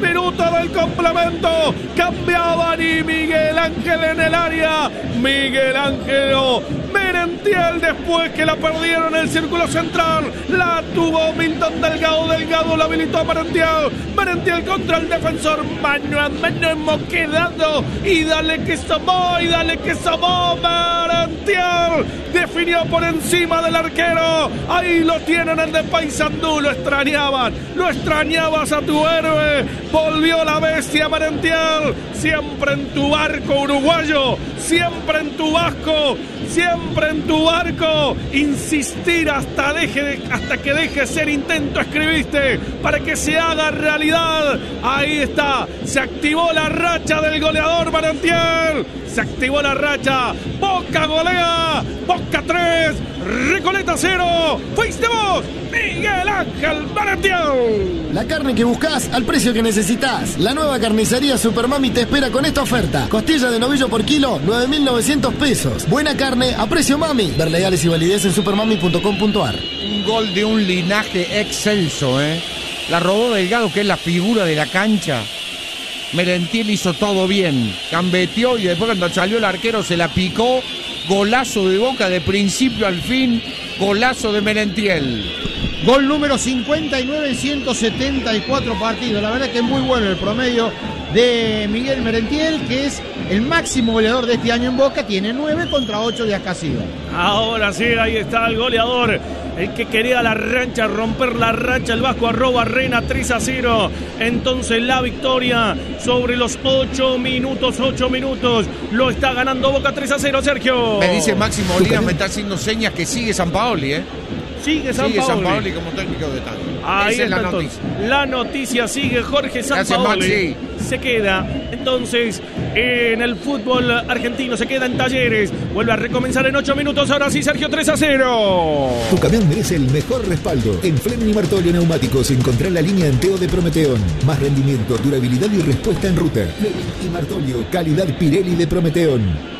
minutos del complemento. Cambiaban y Miguel Ángel en el área. Miguel Ángel Merentiel, después que la perdieron en el círculo central, la tuvo Milton Delgado. Delgado la habilitó a Merentiel contra el defensor. Mano a mano hemos quedado. Y dale que somos. Merentiel definió por encima del arquero. Ahí lo tienen el de Paysandú. Lo extrañabas a tu héroe. Volvió la bestia Merentiel. Siempre en tu barco uruguayo, siempre en tu vasco, siempre en tu barco. Insistir hasta que deje ser intento, escribiste, para que se haga realidad. Ahí está, se activó la racha del goleador Merentiel. Se activó la racha. Boca golea, Boca 3, Recoleta 0. Fuiste vos, Miguel Ángel Merentiel. La carne que buscas al precio que necesitas. La nueva carnicería Supermami te espera con esta oferta. Costilla de novillo por kilo, 9.900 pesos. Buena carne a precio mami. Ver legales y validez en supermami.com.ar. Un gol de un linaje excelso, ¿eh? La robó Delgado, que es la figura de la cancha. Merentiel hizo todo bien. Gambeteó y después cuando salió el arquero se la picó. Golazo de Boca de principio al fin. Golazo de Merentiel. Gol número 59 en 174 partidos. La verdad que es muy bueno el promedio de Miguel Merentiel, que es el máximo goleador de este año en Boca. Tiene 9 contra 8 de Acasiva. Ahora sí, ahí está el goleador, el que quería la rancha, romper la racha, el vasco @Reina 3-0. Entonces la victoria sobre los 8 minutos, lo está ganando Boca 3-0, Sergio. Me dice Máximo Molina, me está haciendo señas que sigue Sampaoli, ¿eh? Sigue Sampaoli como técnico de tal. Ahí Esa está es la noticia. La noticia sigue Jorge Sampaoli. Se queda entonces en el fútbol argentino, se queda en Talleres. Vuelve a recomenzar en 8 minutos. Ahora sí, Sergio, 3-0. Tu camión merece el mejor respaldo. En Fleming y Martolio Neumáticos encontrá la línea Enteo de Prometeón. Más rendimiento, durabilidad y respuesta en ruta. Fleming y Martolio, calidad Pirelli de Prometeón.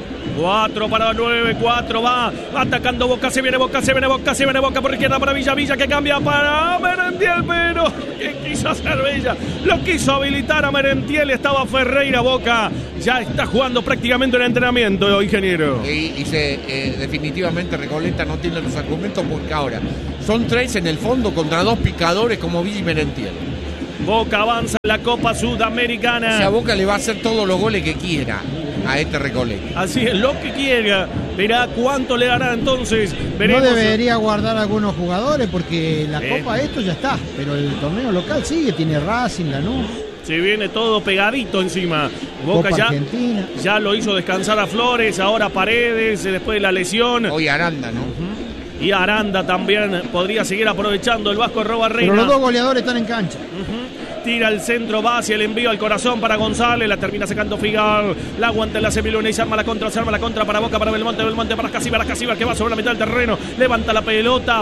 4-9, 4 va atacando Boca, se viene Boca por izquierda para Villa que cambia para Merentiel, pero ¿qué quiso hacer Villa? Lo quiso habilitar a Merentiel, estaba Ferreira. Boca ya está jugando prácticamente un entrenamiento, ingeniero. Y definitivamente Recoleta no tiene los argumentos porque ahora son 3 en el fondo contra 2 picadores como Villa y Merentiel. Boca avanza en la Copa Sudamericana. O sea, Boca le va a hacer todos los goles que quiera a este Recoleta. Así es, lo que quiera. Verá cuánto le dará entonces. Veremos. No debería guardar algunos jugadores porque la Copa esto ya está. Pero el torneo local sigue, tiene Racing, Lanús. Se viene todo pegadito encima. Boca ya lo hizo descansar a Flores, ahora Paredes, después de la lesión. Hoy Aranda, ¿no? Y Aranda también podría seguir aprovechando el vasco Reina. Pero los dos goleadores están en cancha. Tira el centro, va hacia el envío al corazón para González, la termina sacando Figal, la aguanta la Semiluna y se arma la contra para Boca, para Belmonte para Casíbar que va sobre la mitad del terreno, levanta la pelota,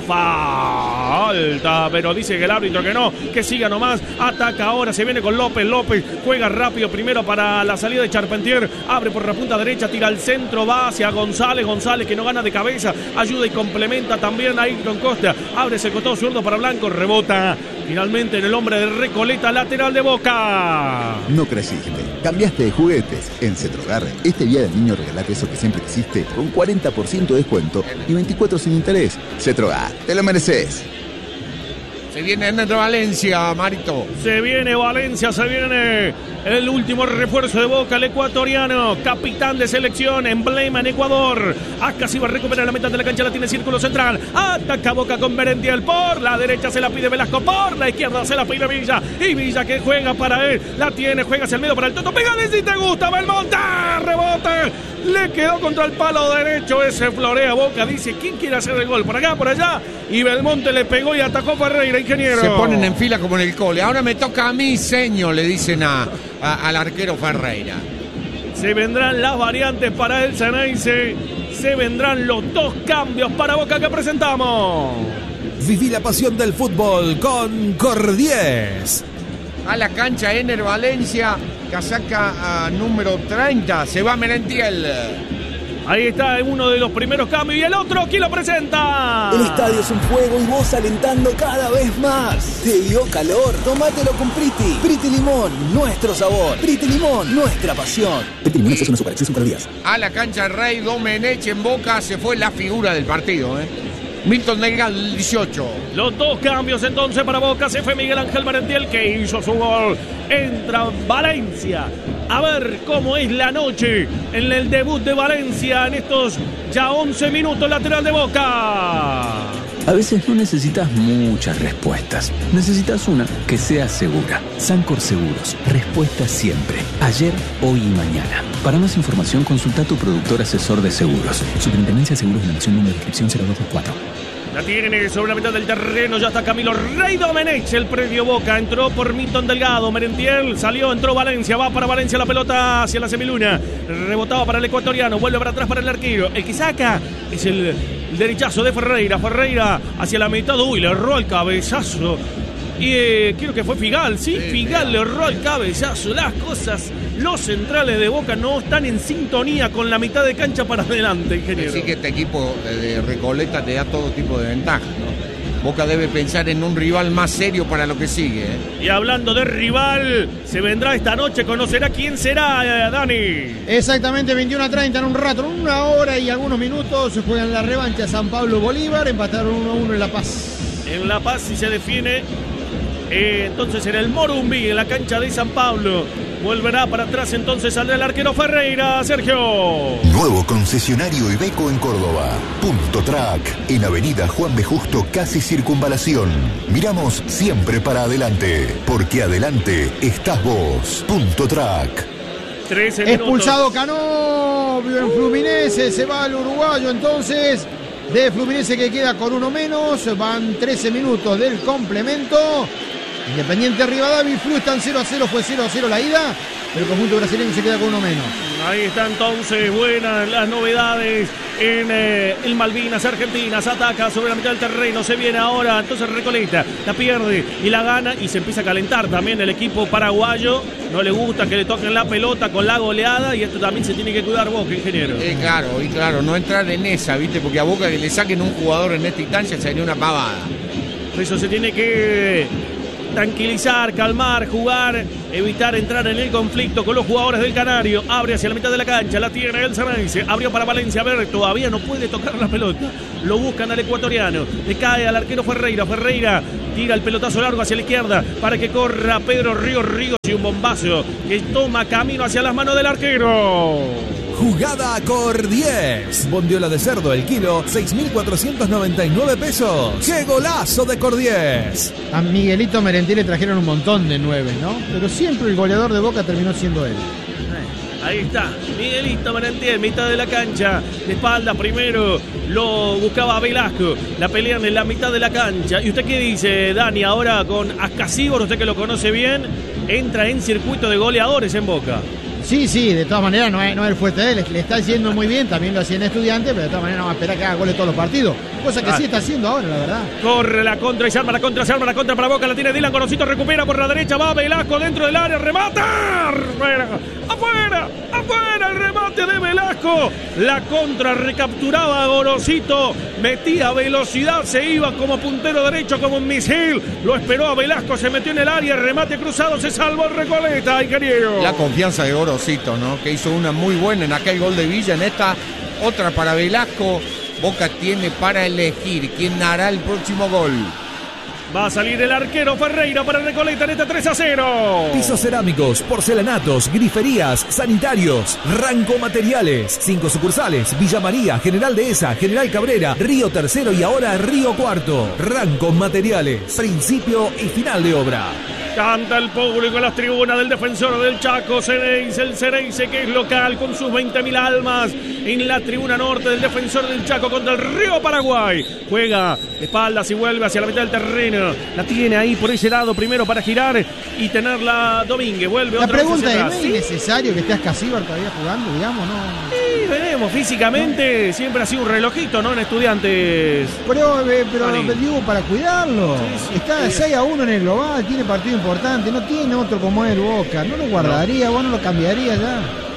falta, pero dice que el árbitro que no, que siga nomás, ataca ahora, se viene con López, juega rápido primero para la salida de Charpentier, abre por la punta derecha, tira al centro, va hacia González que no gana de cabeza, ayuda y complementa también a Ayrton Costa, abre ese costado zurdo para Blanco, rebota finalmente en el hombre de Recoleta, lateral de Boca. No creciste, cambiaste de juguetes. En Cetrogar, este día del niño regalate eso que siempre quisiste con 40% de descuento y 24 sin interés. Cetrogar, te lo mereces. Se viene Enner Valencia, Marito. Se viene Valencia, se viene el último refuerzo de Boca, el ecuatoriano, capitán de selección, emblema en Ecuador. Acá va a recuperar la mitad de la cancha, la tiene círculo central. Ataca Boca con Merentiel por la derecha, se la pide Velasco, por la izquierda se la pide Villa. Y Villa que juega para él, la tiene, juega hacia el medio para el Toto. Pégale si te gusta, Belmonte, rebote. Le quedó contra el palo derecho, ese florea Boca, dice, ¿quién quiere hacer el gol? Por acá, por allá. Y Belmonte le pegó y atacó Ferreira, ingeniero. Se ponen en fila como en el cole. Ahora me toca a mí, señor, le dicen al arquero Ferreira. Se vendrán las variantes para el Ceneice. Se vendrán los 2 cambios para Boca que presentamos. Viví la pasión del fútbol con Cordies. A la cancha Enner Valencia, casaca número 30. Se va Merentiel. Ahí está uno de los primeros cambios y el otro, ¿quién lo presenta? El estadio es un juego y vos alentando cada vez más. ¿Te dio calor? Tómatelo con Priti. Priti Limón, nuestro sabor. Priti Limón, nuestra pasión. Priti Limón es una superacción con calorías. A la cancha Rey Domenech en Boca se fue la figura del partido, Milton Delgado, el 18. Los dos cambios entonces para Boca. Se fue Miguel Ángel Merentiel, que hizo su gol. Entra Valencia. A ver cómo es la noche en el debut de Valencia en estos ya 11 minutos, lateral de Boca. A veces no necesitas muchas respuestas. Necesitas una que sea segura. Sancor Seguros. Respuesta siempre. Ayer, hoy y mañana. Para más información, consulta a tu productor asesor de seguros. Superintendencia de Seguros de la Nación, número de inscripción 0224. La tiene sobre la mitad del terreno, ya está Camilo Rey Domenech, el previo Boca, entró por Milton Delgado, Merentiel salió, entró Valencia, va para Valencia la pelota hacia la semiluna, rebotaba para el ecuatoriano, vuelve para atrás para el arquero, el que saca es el derechazo de Ferreira hacia la mitad, le erró el cabezazo, y creo que fue Figal, Figal le erró el cabezazo, las cosas... Los centrales de Boca no están en sintonía con la mitad de cancha para adelante, ingeniero. Así que este equipo de Recoleta te da todo tipo de ventajas, ¿no? Boca debe pensar en un rival más serio para lo que sigue, Y hablando de rival, se vendrá esta noche, conocerá quién será, Dani. Exactamente, 21:30 en un rato, en una hora y algunos minutos se juegan la revancha San Pablo Bolívar, empataron 1-1 en La Paz. En La Paz, si se define, entonces en el Morumbi, en la cancha de San Pablo. Volverá para atrás, entonces saldrá el arquero Ferreira, Sergio. Nuevo concesionario Iveco en Córdoba. Punto Track, en Avenida Juan B. Justo, casi Circunvalación. Miramos siempre para adelante, porque adelante estás vos. Punto Track. 13 minutos. Expulsado Canovio en Fluminense, se va el uruguayo entonces de Fluminense, que queda con uno menos. Van 13 minutos del complemento. Independiente Rivadavia, Flu están 0-0, fue 0-0 la ida, pero el conjunto brasileño se queda con uno menos. Ahí está entonces, buenas las novedades en el Malvinas Argentinas, ataca sobre la mitad del terreno, se viene ahora, entonces Recoleta, la pierde y la gana y se empieza a calentar también el equipo paraguayo, no le gusta que le toquen la pelota con la goleada y esto también se tiene que cuidar Boca, ingeniero. Claro, no entrar en esa, ¿viste? Porque a Boca que le saquen un jugador en esta instancia sería una pavada. Por eso se tiene que tranquilizar, calmar, jugar, evitar entrar en el conflicto con los jugadores del Canario. Abre hacia la mitad de la cancha, la tiene el Cerrense, abrió para Valencia, a ver, todavía no puede tocar la pelota, lo buscan al ecuatoriano, le cae al arquero Ferreira tira el pelotazo largo hacia la izquierda para que corra Pedro Ríos y un bombazo que toma camino hacia las manos del arquero. Jugada Cor 10. Bondiola de cerdo el kilo, 6.499 pesos. ¡Qué golazo de Cor 10! A Miguelito Merentiel le trajeron un montón de 9, ¿no? Pero siempre el goleador de Boca terminó siendo él. Ahí está, Miguelito Merentiel, mitad de la cancha, de espalda primero, lo buscaba Velasco, la pelean en la mitad de la cancha. ¿Y usted qué dice, Dani, ahora con Ascasíbor, usted que lo conoce bien, entra en circuito de goleadores en Boca? Sí, de todas maneras no es el fuerte de él, le está yendo muy bien, también lo hacía en Estudiantes, pero de todas maneras no va a esperar que haga goles todos los partidos, cosa que sí está haciendo ahora, la verdad. Corre la contra y se arma la contra para Boca, la tiene Dylan Gorosito, recupera por la derecha, va Velasco dentro del área, remata, afuera, el remate de Velasco, la contra recapturaba a Gorosito, metía velocidad, se iba como puntero derecho, como un misil, lo esperó a Velasco, se metió en el área, remate cruzado, se salvó el Recoleta, ingeniero. La confianza de Gorosito, ¿no? Que hizo una muy buena en aquel gol de Villa, en esta otra para Velasco. Boca tiene para elegir quién hará el próximo gol. Va a salir el arquero Ferreira para Recoleta en este 3-0. Pisos cerámicos, porcelanatos, griferías, sanitarios, Ranco Materiales. 5 sucursales: Villa María, General Dehesa, General Cabrera, Río Tercero y ahora Río Cuarto. Ranco Materiales, principio y final de obra. Canta el público en las tribunas del Defensor del Chaco, Xereyce, el Xereyce que es local con sus 20.000 almas en la tribuna norte del Defensor del Chaco contra el Río Paraguay. Juega de espaldas y vuelve hacia la mitad del terreno. La tiene ahí por ese lado primero para girar y tenerla Domínguez. Vuelve otra vez hacia atrás. La pregunta es, ¿no es necesario que esté Ascasíbar todavía jugando, digamos, no? Sí, veremos. Físicamente siempre ha sido un relojito, ¿no? En Estudiantes. Pero digo, para cuidarlo. Sí, está 6-1 en el global, tiene partido importante, no tiene otro como el Boca. No lo guardaría, vos no lo cambiaría ya.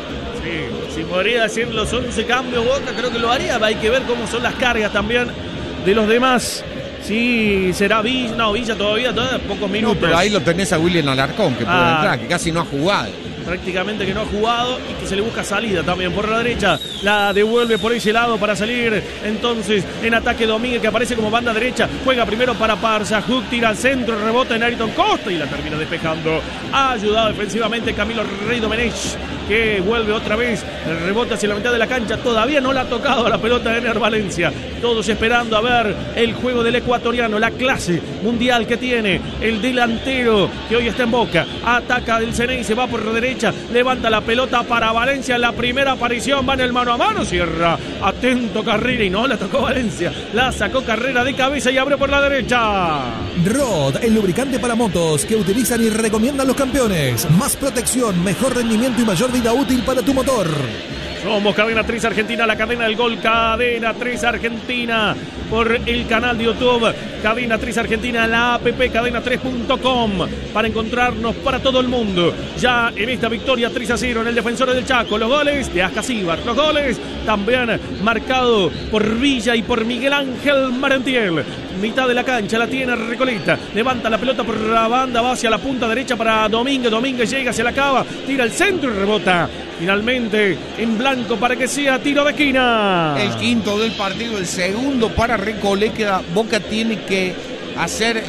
Sí, si podría decir los 11 cambios Boca, creo que lo haría. Hay que ver cómo son las cargas también de los demás. Sí, será Villa. No, Villa todavía pocos minutos. No, pero ahí lo tenés a William Alarcón, que puede entrar, que casi no ha jugado. Prácticamente que no ha jugado y que se le busca salida también por la derecha. La devuelve por ese lado para salir entonces en ataque Domínguez, que aparece como banda derecha. Juega primero para Parza. Hook tira al centro, rebota en Ayrton Costa y la termina despejando. Ha ayudado defensivamente Camilo Rey Domenech, que vuelve otra vez. El rebote hacia la mitad de la cancha. Todavía no la ha tocado la pelota de Ener Valencia. Todos esperando a ver el juego del ecuatoriano, la clase mundial que tiene el delantero que hoy está en Boca. Ataca el Ceney, se va por la derecha, levanta la pelota para Valencia. La primera aparición va en el mano a mano, cierra atento Carrera y no la tocó Valencia. La sacó Carrera de cabeza y abre por la derecha. Rod, el lubricante para motos que utilizan y recomiendan los campeones. Más protección, mejor rendimiento y mayor vida útil para tu motor. Somos Cadena 3 Argentina, la cadena del gol. Cadena 3 Argentina por el canal de YouTube. Cadena 3 Argentina, la app cadena3.com para encontrarnos para todo el mundo. Ya en esta victoria 3-0 en el Defensor del Chaco. Los goles de Ascasíbar. Los goles también marcado por Villa y por Miguel Ángel Merentiel. Mitad de la cancha la tiene Recoleta. Levanta la pelota por la banda, va hacia la punta derecha para Domínguez. Domínguez llega, se la acaba, tira al centro y rebota. Finalmente en blanco para que sea tiro de esquina. El quinto del partido, el segundo para Recoleta. Boca tiene que hacer,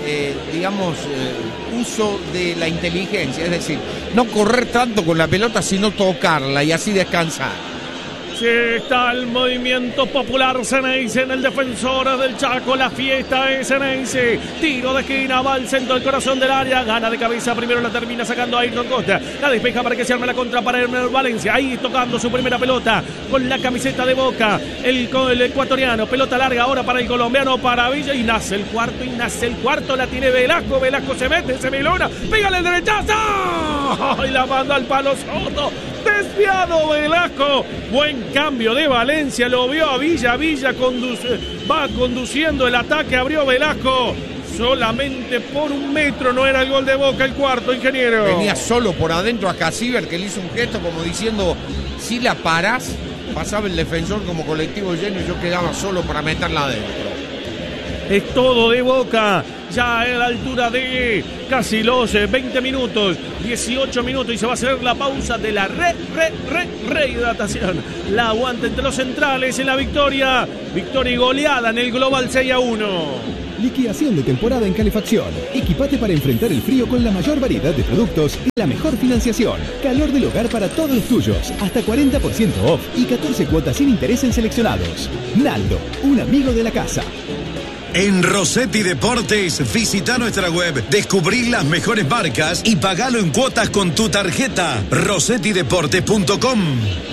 uso de la inteligencia. Es decir, no correr tanto con la pelota, sino tocarla y así descansar. Sí, está el movimiento popular Ceneice en el Defensor del Chaco. La fiesta es Ceneice. Tiro de esquina, va al centro del corazón del área. Gana de cabeza, primero la termina sacando a Ayrton Costa. La despeja para que se arme la contra para Ener Valencia. Ahí tocando su primera pelota con la camiseta de Boca. El ecuatoriano, pelota larga ahora para el colombiano, para Villa. Y nace el cuarto, la tiene Velasco. Velasco se mete, se milona. Pégale el derechazo. Y la manda al palo Soto. Desviado Velasco. Buen cambio de Valencia. Lo vio a Villa. Villa va conduciendo el ataque. Abrió Velasco. Solamente por 1 metro. No era el gol de Boca el cuarto, ingeniero. Venía solo por adentro a Casíbar, que le hizo un gesto como diciendo: si la parás. Pasaba el defensor como colectivo lleno y yo quedaba solo para meterla adentro. Es todo de Boca. Ya a la altura de casi los 20 minutos, 18 minutos, y se va a hacer la pausa de la rehidratación. La aguanta entre los centrales en la victoria. Victoria y goleada en el global 6-1. Liquidación de temporada en calefacción. Equipate para enfrentar el frío con la mayor variedad de productos y la mejor financiación. Calor del hogar para todos los tuyos. Hasta 40% off y 14 cuotas sin interés en seleccionados. Naldo, un amigo de la casa. En Rossetti Deportes, visita nuestra web, descubrí las mejores marcas y pagalo en cuotas con tu tarjeta. RossettiDeportes.com.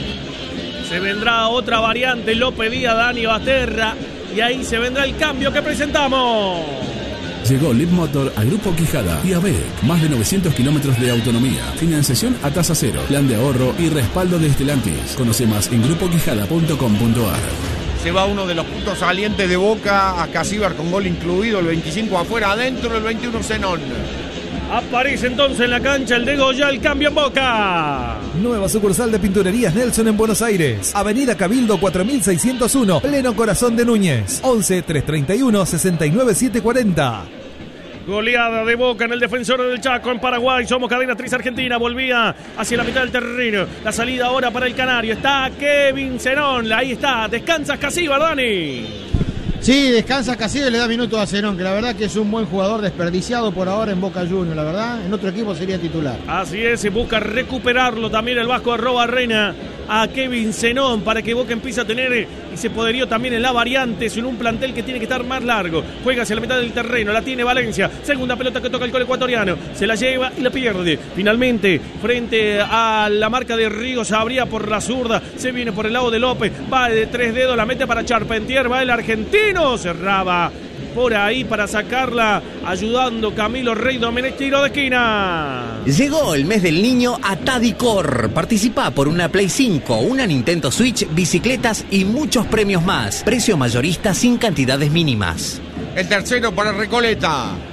Se vendrá otra variante, lo pedía Dani Basterra, y ahí se vendrá el cambio que presentamos. Llegó Lead Motor a Grupo Quijada y ABEC. Más de 900 kilómetros de autonomía. Financiación a tasa cero. Plan de ahorro y respaldo de Stellantis. Conoce más en grupoquijada.com.ar. Se va uno de los puntos salientes de Boca a Casíbar con gol incluido. El 25 afuera, adentro el 21 Zenón. Aparece entonces en la cancha el de Goya, el cambio en Boca. Nueva sucursal de Pinturerías Nelson en Buenos Aires. Avenida Cabildo 4601, pleno corazón de Núñez. 11 331 69 740. Goleada de Boca en el Defensor del Chaco en Paraguay. Somos Cadena 3 Argentina. Volvía hacia la mitad del terreno. La salida ahora para el Canario. Está Kevin Zenón. Ahí está. Descansa Casíbar, Dani. Sí, descansa Casíbar y le da minutos a Zenón, que la verdad que es un buen jugador, desperdiciado por ahora en Boca Juniors, la verdad. En otro equipo sería titular. Así es, se busca recuperarlo también el Vasco Arrobarrena a Kevin Zenón para que Boca empiece a tener ese poderío también en la variante, en un plantel que tiene que estar más largo. Juega hacia la mitad del terreno, la tiene Valencia. Segunda pelota que toca el gol ecuatoriano. Se la lleva y la pierde. Finalmente, frente a la marca de Ríos, abría por la zurda. Se viene por el lado de López. Va de 3 dedos, la mete para Charpentier. Va el argentino. Cerraba por ahí para sacarla, ayudando Camilo Rey Domenech, tiro de esquina. Llegó el mes del niño a Tadicor. Participa por una Play 5, una Nintendo Switch, bicicletas y muchos premios más. Precio mayorista sin cantidades mínimas. El tercero para Recoleta.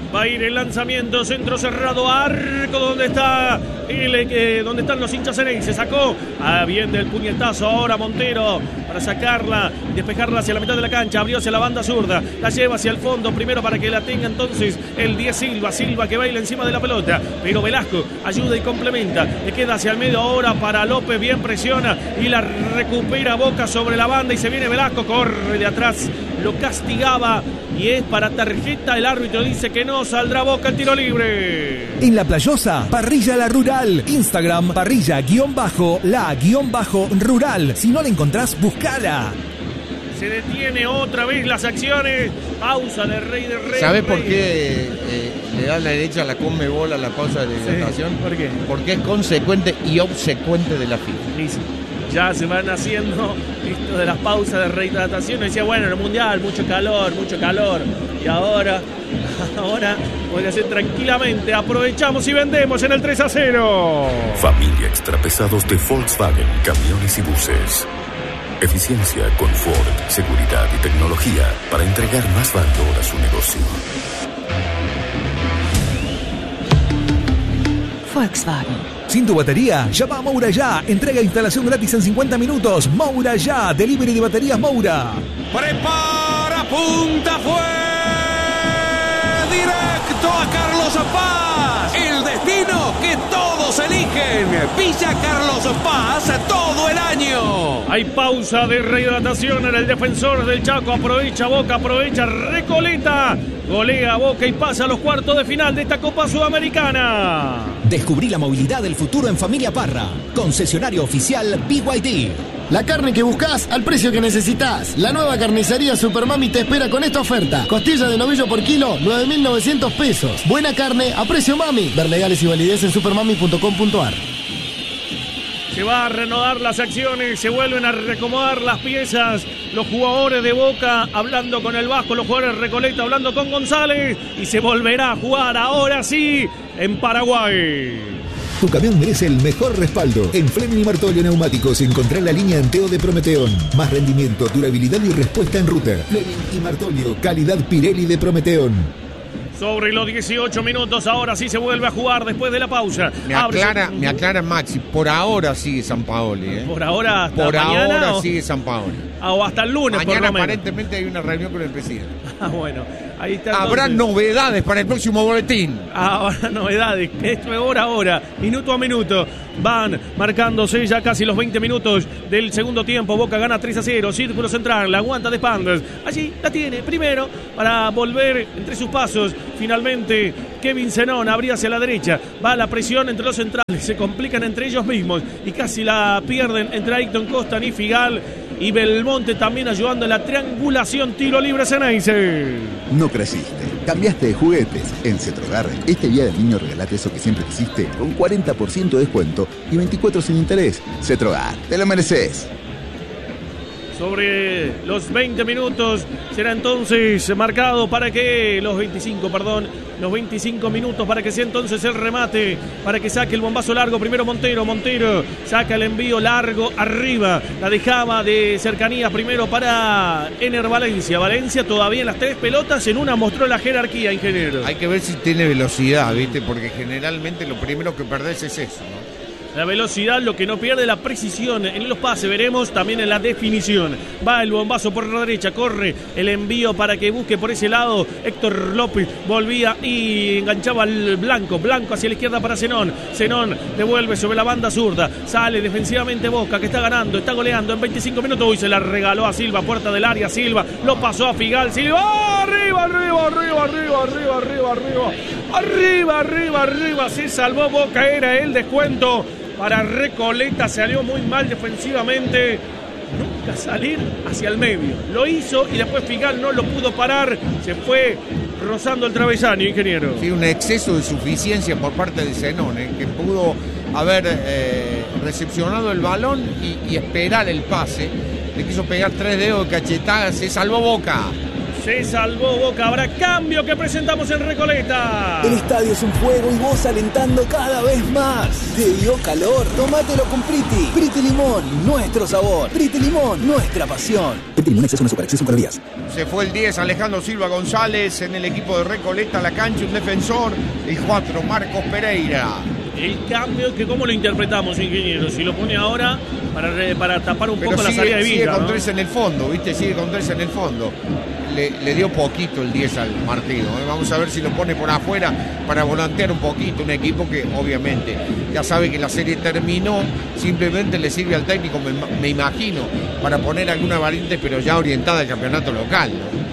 Va a ir el lanzamiento, centro cerrado, arco donde están los hinchas Ceneice. Se sacó bien del puñetazo ahora Montero para sacarla, despejarla hacia la mitad de la cancha. Abrió hacia la banda zurda, la lleva hacia el fondo primero para que la tenga entonces el 10 Silva que baila encima de la pelota, pero Velasco ayuda y complementa. Le queda hacia el medio ahora para López, bien presiona y la recupera Boca sobre la banda y se viene Velasco, corre de atrás, lo castigaba y es para tarjeta. El árbitro dice que no, saldrá Boca el tiro libre. En La Playosa, Parrilla La Rural. Instagram, parrilla_la_rural. Si no la encontrás, buscala. Se detiene otra vez las acciones. Pausa de Rey. ¿Sabes por qué le da la derecha a la Conmebol a la pausa de hidratación? Sí, ¿por qué? Porque es consecuente y obsecuente de la FIFA. Sí. Ya se van haciendo esto de las pausas de rehidratación. Decía, bueno, en el Mundial, mucho calor. Y ahora podría ser tranquilamente. Aprovechamos y vendemos en el 3-0. Familia Extrapesados de Volkswagen, camiones y buses. Eficiencia, confort, seguridad y tecnología para entregar más valor a su negocio. Volkswagen. Sin tu batería, llama a Moura Ya. Entrega e instalación gratis en 50 minutos. Moura Ya. Delivery de baterías Moura. Prepara, punta, fue directo a Carlos Paz. El destino que todos eligen. Villa Carlos Paz todo el año. Hay pausa de rehidratación en el defensor del Chaco. Aprovecha Boca, aprovecha Recoleta. Golea Boca y pasa a los cuartos de final de esta Copa Sudamericana. Descubrí la movilidad del futuro en Familia Parra. Concesionario oficial BYD. La carne que buscas al precio que necesitas. La nueva carnicería Supermami te espera con esta oferta. Costilla de novillo por kilo, 9.900 pesos. Buena carne a precio mami. Ver legales y validez en supermami.com.ar. Se va a reanudar las acciones, se vuelven a reacomodar las piezas. Los jugadores de Boca hablando con el Vasco, los jugadores de Recoleta hablando con González. Y se volverá a jugar ahora sí en Paraguay. Tu camión merece el mejor respaldo. En Fleming y Martolio Neumáticos encontrá la línea Anteo de Prometeón. Más rendimiento, durabilidad y respuesta en ruta. Fleming y Martolio, calidad Pirelli de Prometeón. Sobre los 18 minutos, ahora sí se vuelve a jugar después de la pausa. Me aclara Maxi, por ahora sigue Sampaoli. Por ahora hasta por mañana. Ahora sigue Sampaoli. O hasta el lunes, mañana, por lo menos. Aparentemente hay una reunión con el presidente. Bueno, ahí está. Habrá novedades para el próximo boletín. Habrá novedades. Esto es hora a hora, minuto a minuto. Van marcándose ya casi los 20 minutos del segundo tiempo. Boca gana 3-0. Círculo central, la aguanta de Pandas. Allí la tiene primero para volver entre sus pasos. Finalmente, Kevin Zenón abría hacia la derecha. Va la presión entre los centrales. Se complican entre ellos mismos y casi la pierden entre Ayrton Costa y Figal. Y Belmonte también ayudando en la triangulación. Tiro libre Ceneice. No creciste, cambiaste de juguetes. En Cetrogar, este día del niño regalate eso que siempre quisiste con 40% de descuento y 24 sin interés. Cetrogar, te lo mereces. Sobre los 20 minutos será entonces marcado para que los 25 minutos para que sea entonces el remate, para que saque el bombazo largo. Primero Montero saca el envío largo arriba, la dejaba de cercanía primero para Ener Valencia todavía en las 3 pelotas, en una mostró la jerarquía, ingeniero. Hay que ver si tiene velocidad, ¿viste? Porque generalmente lo primero que perdés es eso, ¿no? La velocidad, lo que no pierde, la precisión en los pases, veremos también en la definición. Va el bombazo por la derecha, corre el envío para que busque por ese lado. Héctor López volvía y enganchaba al Blanco hacia la izquierda para Zenón. Zenón devuelve sobre la banda zurda, sale defensivamente Boca, que está ganando, está goleando en 25 minutos. Uy, se la regaló a Silva, puerta del área, Silva, lo pasó a Figal, Silva, arriba, se salvó Boca, era el descuento. Para Recoleta, salió muy mal defensivamente. Nunca salir hacia el medio. Lo hizo y después Figal no lo pudo parar. Se fue rozando el travesaño, ingeniero. Sí, un exceso de suficiencia por parte de Zenón, que pudo haber recepcionado el balón y esperar el pase. Le quiso pegar 3 dedos de cachetada. Se salvó Boca. Se salvó Boca. Habrá cambio que presentamos en Recoleta. El estadio es un fuego y vos alentando cada vez más. ¿Te dio calor? Tómatelo con Priti. Priti Limón, nuestro sabor. Priti Limón, nuestra pasión. Priti Limón, exceso no azúcar, exceso calorías. Se fue el 10, Alejandro Silva González en el equipo de Recoleta, la cancha, un defensor. El 4, Marcos Pereira. El cambio, que ¿cómo lo interpretamos, ingeniero? Si lo pone ahora para tapar un poco la salida de Villa, sigue con ¿no? 3 en el fondo, ¿viste? Sigue con 3 en el fondo. Le dio poquito el 10 al partido. Vamos a ver si lo pone por afuera para volantear un poquito. Un equipo que obviamente ya sabe que la serie terminó. Simplemente le sirve al técnico, me imagino, para poner alguna variante, pero ya orientada al campeonato local, ¿no?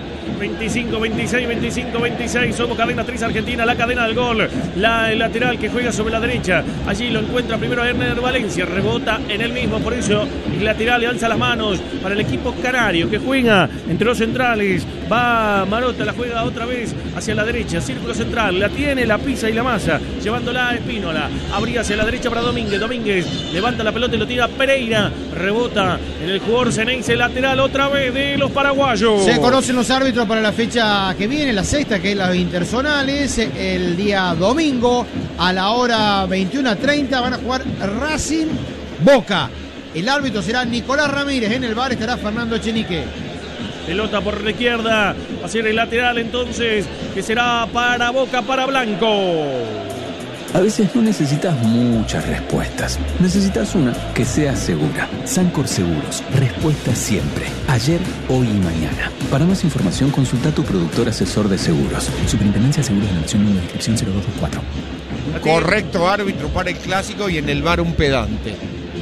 25-26, somos cadena 3 Argentina, la cadena del gol, el lateral que juega sobre la derecha, allí lo encuentra primero a Herner Valencia, rebota en él mismo, por eso el lateral le alza las manos para el equipo canario que juega entre los centrales, va Marota, la juega otra vez hacia la derecha, círculo central, la tiene, la pisa y la masa, llevándola a Espínola, abría hacia la derecha para Domínguez, levanta la pelota y lo tira Pereira, rebota en el jugador Ceneice, lateral otra vez de los paraguayos. Se conocen los árbitros para la fecha que viene, la sexta, que es las interzonales, el día domingo a la hora 21:30 van a jugar Racing Boca. El árbitro será Nicolás Ramírez, en el VAR estará Fernando Echenique. Pelota por la izquierda, va a ser el lateral entonces, que será para Boca, para Blanco. A veces no necesitas muchas respuestas. Necesitas una que sea segura. Sancor Seguros. Respuesta siempre. Ayer, hoy y mañana. Para más información, consulta a tu productor asesor de seguros. Superintendencia de Seguros de la Nación, número de inscripción 0224. Correcto árbitro para el clásico y en el VAR un pedante.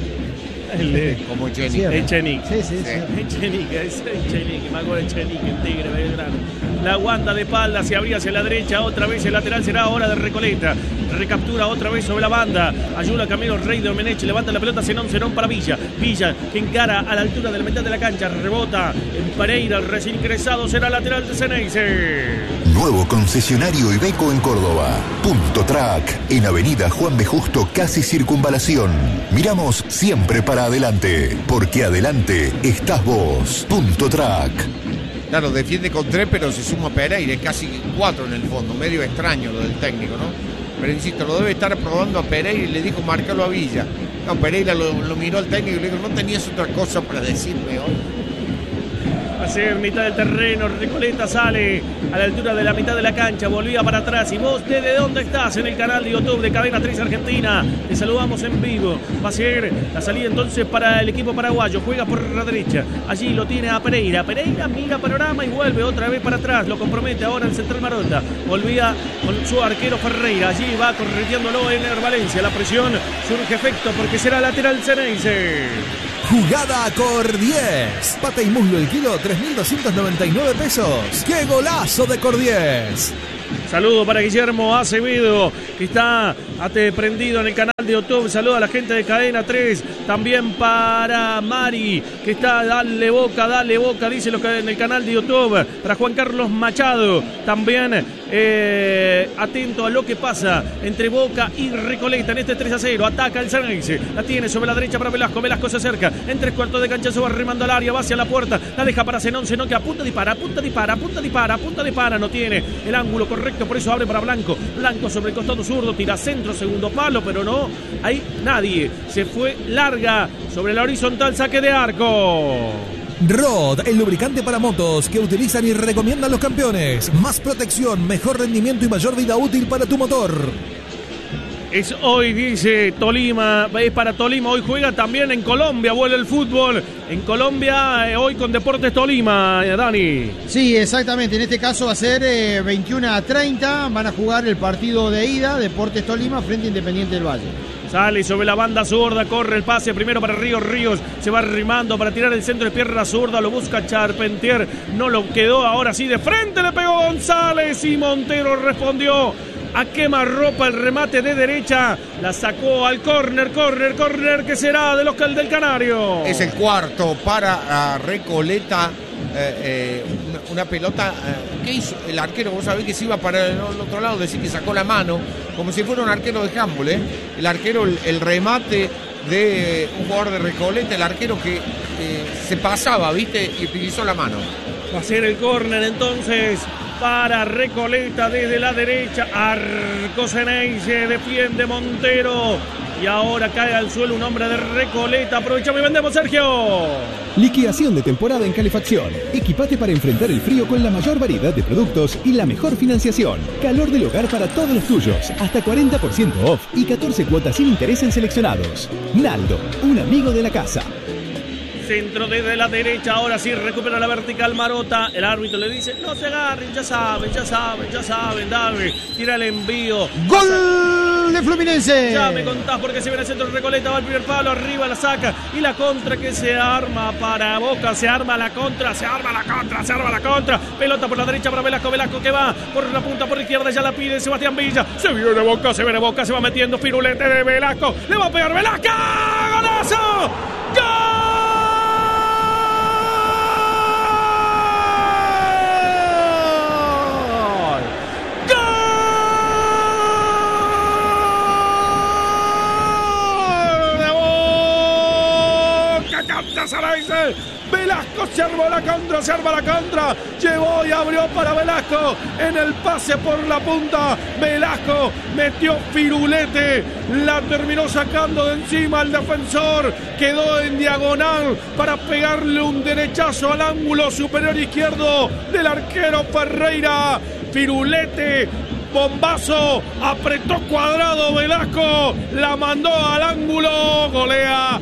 Como Echenique. Echenique. Sí. Echenique, me acuerdo de Echenique, en Tigre, Belgrano. La aguanta de espalda, se abría hacia la derecha, otra vez el lateral será ahora de Recoleta. Recaptura otra vez sobre la banda. Ayuda Camilo Rey de Omeneche, levanta la pelota, Zenón para Villa. Villa que encara a la altura de la mitad de la cancha, rebota en Pereira, el recién ingresado será lateral de Ceneice. Nuevo concesionario Iveco en Córdoba. Punto Track, en Avenida Juan B. Justo, casi Circunvalación. Miramos siempre para adelante, porque adelante estás vos. Punto Track. Claro, defiende con 3, pero se suma Pereira, es casi 4 en el fondo, medio extraño lo del técnico, ¿no? Pero insisto, lo debe estar probando a Pereira y le dijo marcarlo a Villa. No, Pereira lo miró al técnico y le dijo, ¿no tenías otra cosa para decirme hoy? Va a ser mitad del terreno, Recoleta sale a la altura de la mitad de la cancha, volvía para atrás. Y vos, ¿desde dónde estás? En el canal de YouTube de Cadena 3 Argentina. Te saludamos en vivo. Va a ser la salida entonces para el equipo paraguayo. Juega por la derecha. Allí lo tiene a Pereira. Pereira mira panorama y vuelve otra vez para atrás. Lo compromete ahora el central Marota. Volvía con su arquero Ferreira. Allí va correteándolo Herner Valencia. La presión surge efecto porque será lateral Ceneice. Jugada Cordiés. Pata y muslo el kilo, 3.299 pesos. ¡Qué golazo de Cordiés! Saludo para Guillermo Acevedo, que está prendido en el canal de YouTube. Saludo a la gente de Cadena 3. También para Mari, que está dale boca, dice lo que en el canal de YouTube. Para Juan Carlos Machado, también atento a lo que pasa entre Boca y Recoleta en este 3-0. Ataca el Ceneice, la tiene sobre la derecha para Velasco se acerca, en 3/4 de cancha se va remando al área, va hacia la puerta, la deja para Zenón que apunta, dispara, no tiene el ángulo correcto, por eso abre para Blanco sobre el costado zurdo, tira centro, segundo palo, pero no hay nadie, se fue larga sobre la horizontal, saque de arco. Rod, el lubricante para motos que utilizan y recomiendan los campeones. Más protección, mejor rendimiento y mayor vida útil para tu motor. Es hoy, dice Tolima, es para Tolima, hoy juega también en Colombia, vuelve el fútbol en Colombia, hoy con Deportes Tolima, Dani. Sí, exactamente, en este caso va a ser 21:30, van a jugar el partido de ida, Deportes Tolima frente a Independiente del Valle. Sale sobre la banda zurda, corre el pase primero para Ríos, se va arrimando para tirar el centro de pierna zurda, lo busca Charpentier, no lo quedó, ahora sí de frente le pegó González y Montero respondió a quemarropa el remate de derecha, la sacó al córner que será de los del Canario. Es el cuarto para Recoleta. Una pelota ¿qué hizo el arquero? Vos sabés que se iba para el otro lado, decir que sacó la mano como si fuera un arquero de handball, el arquero, el remate de un jugador de Recoleta, el arquero que se pasaba, viste, y utilizó la mano. Va a ser el córner entonces para Recoleta desde la derecha. Arco Ceneice, defiende Montero. Y ahora cae al suelo un hombre de Recoleta. Aprovechamos y vendemos, Sergio. Liquidación de temporada en calefacción. Equipate para enfrentar el frío con la mayor variedad de productos y la mejor financiación. Calor del hogar para todos los tuyos. Hasta 40% off y 14 cuotas sin interés en seleccionados. Naldo, un amigo de la casa. Centro desde la derecha, ahora sí recupera la vertical Marota. El árbitro le dice, no se agarren, ya saben, dale, tira el envío. ¡Gol de Fluminense! Ya me contás porque se viene el centro de Recoleta, va el primer palo, arriba la saca. Y la contra que se arma para Boca, se arma la contra. Pelota por la derecha para Velasco que va por la punta, por la izquierda, ya la pide Sebastián Villa. Se viene Boca, se va metiendo Firulete de Velasco. Le va a pegar Velasco. ¡Golazo! ¡Gol! Velasco se arma la contra, llevó y abrió para Velasco, en el pase por la punta, Velasco metió Firulete, la terminó sacando de encima al defensor, quedó en diagonal para pegarle un derechazo al ángulo superior izquierdo del arquero Ferreira. Firulete, bombazo, apretó cuadrado Velasco, la mandó al ángulo, golea,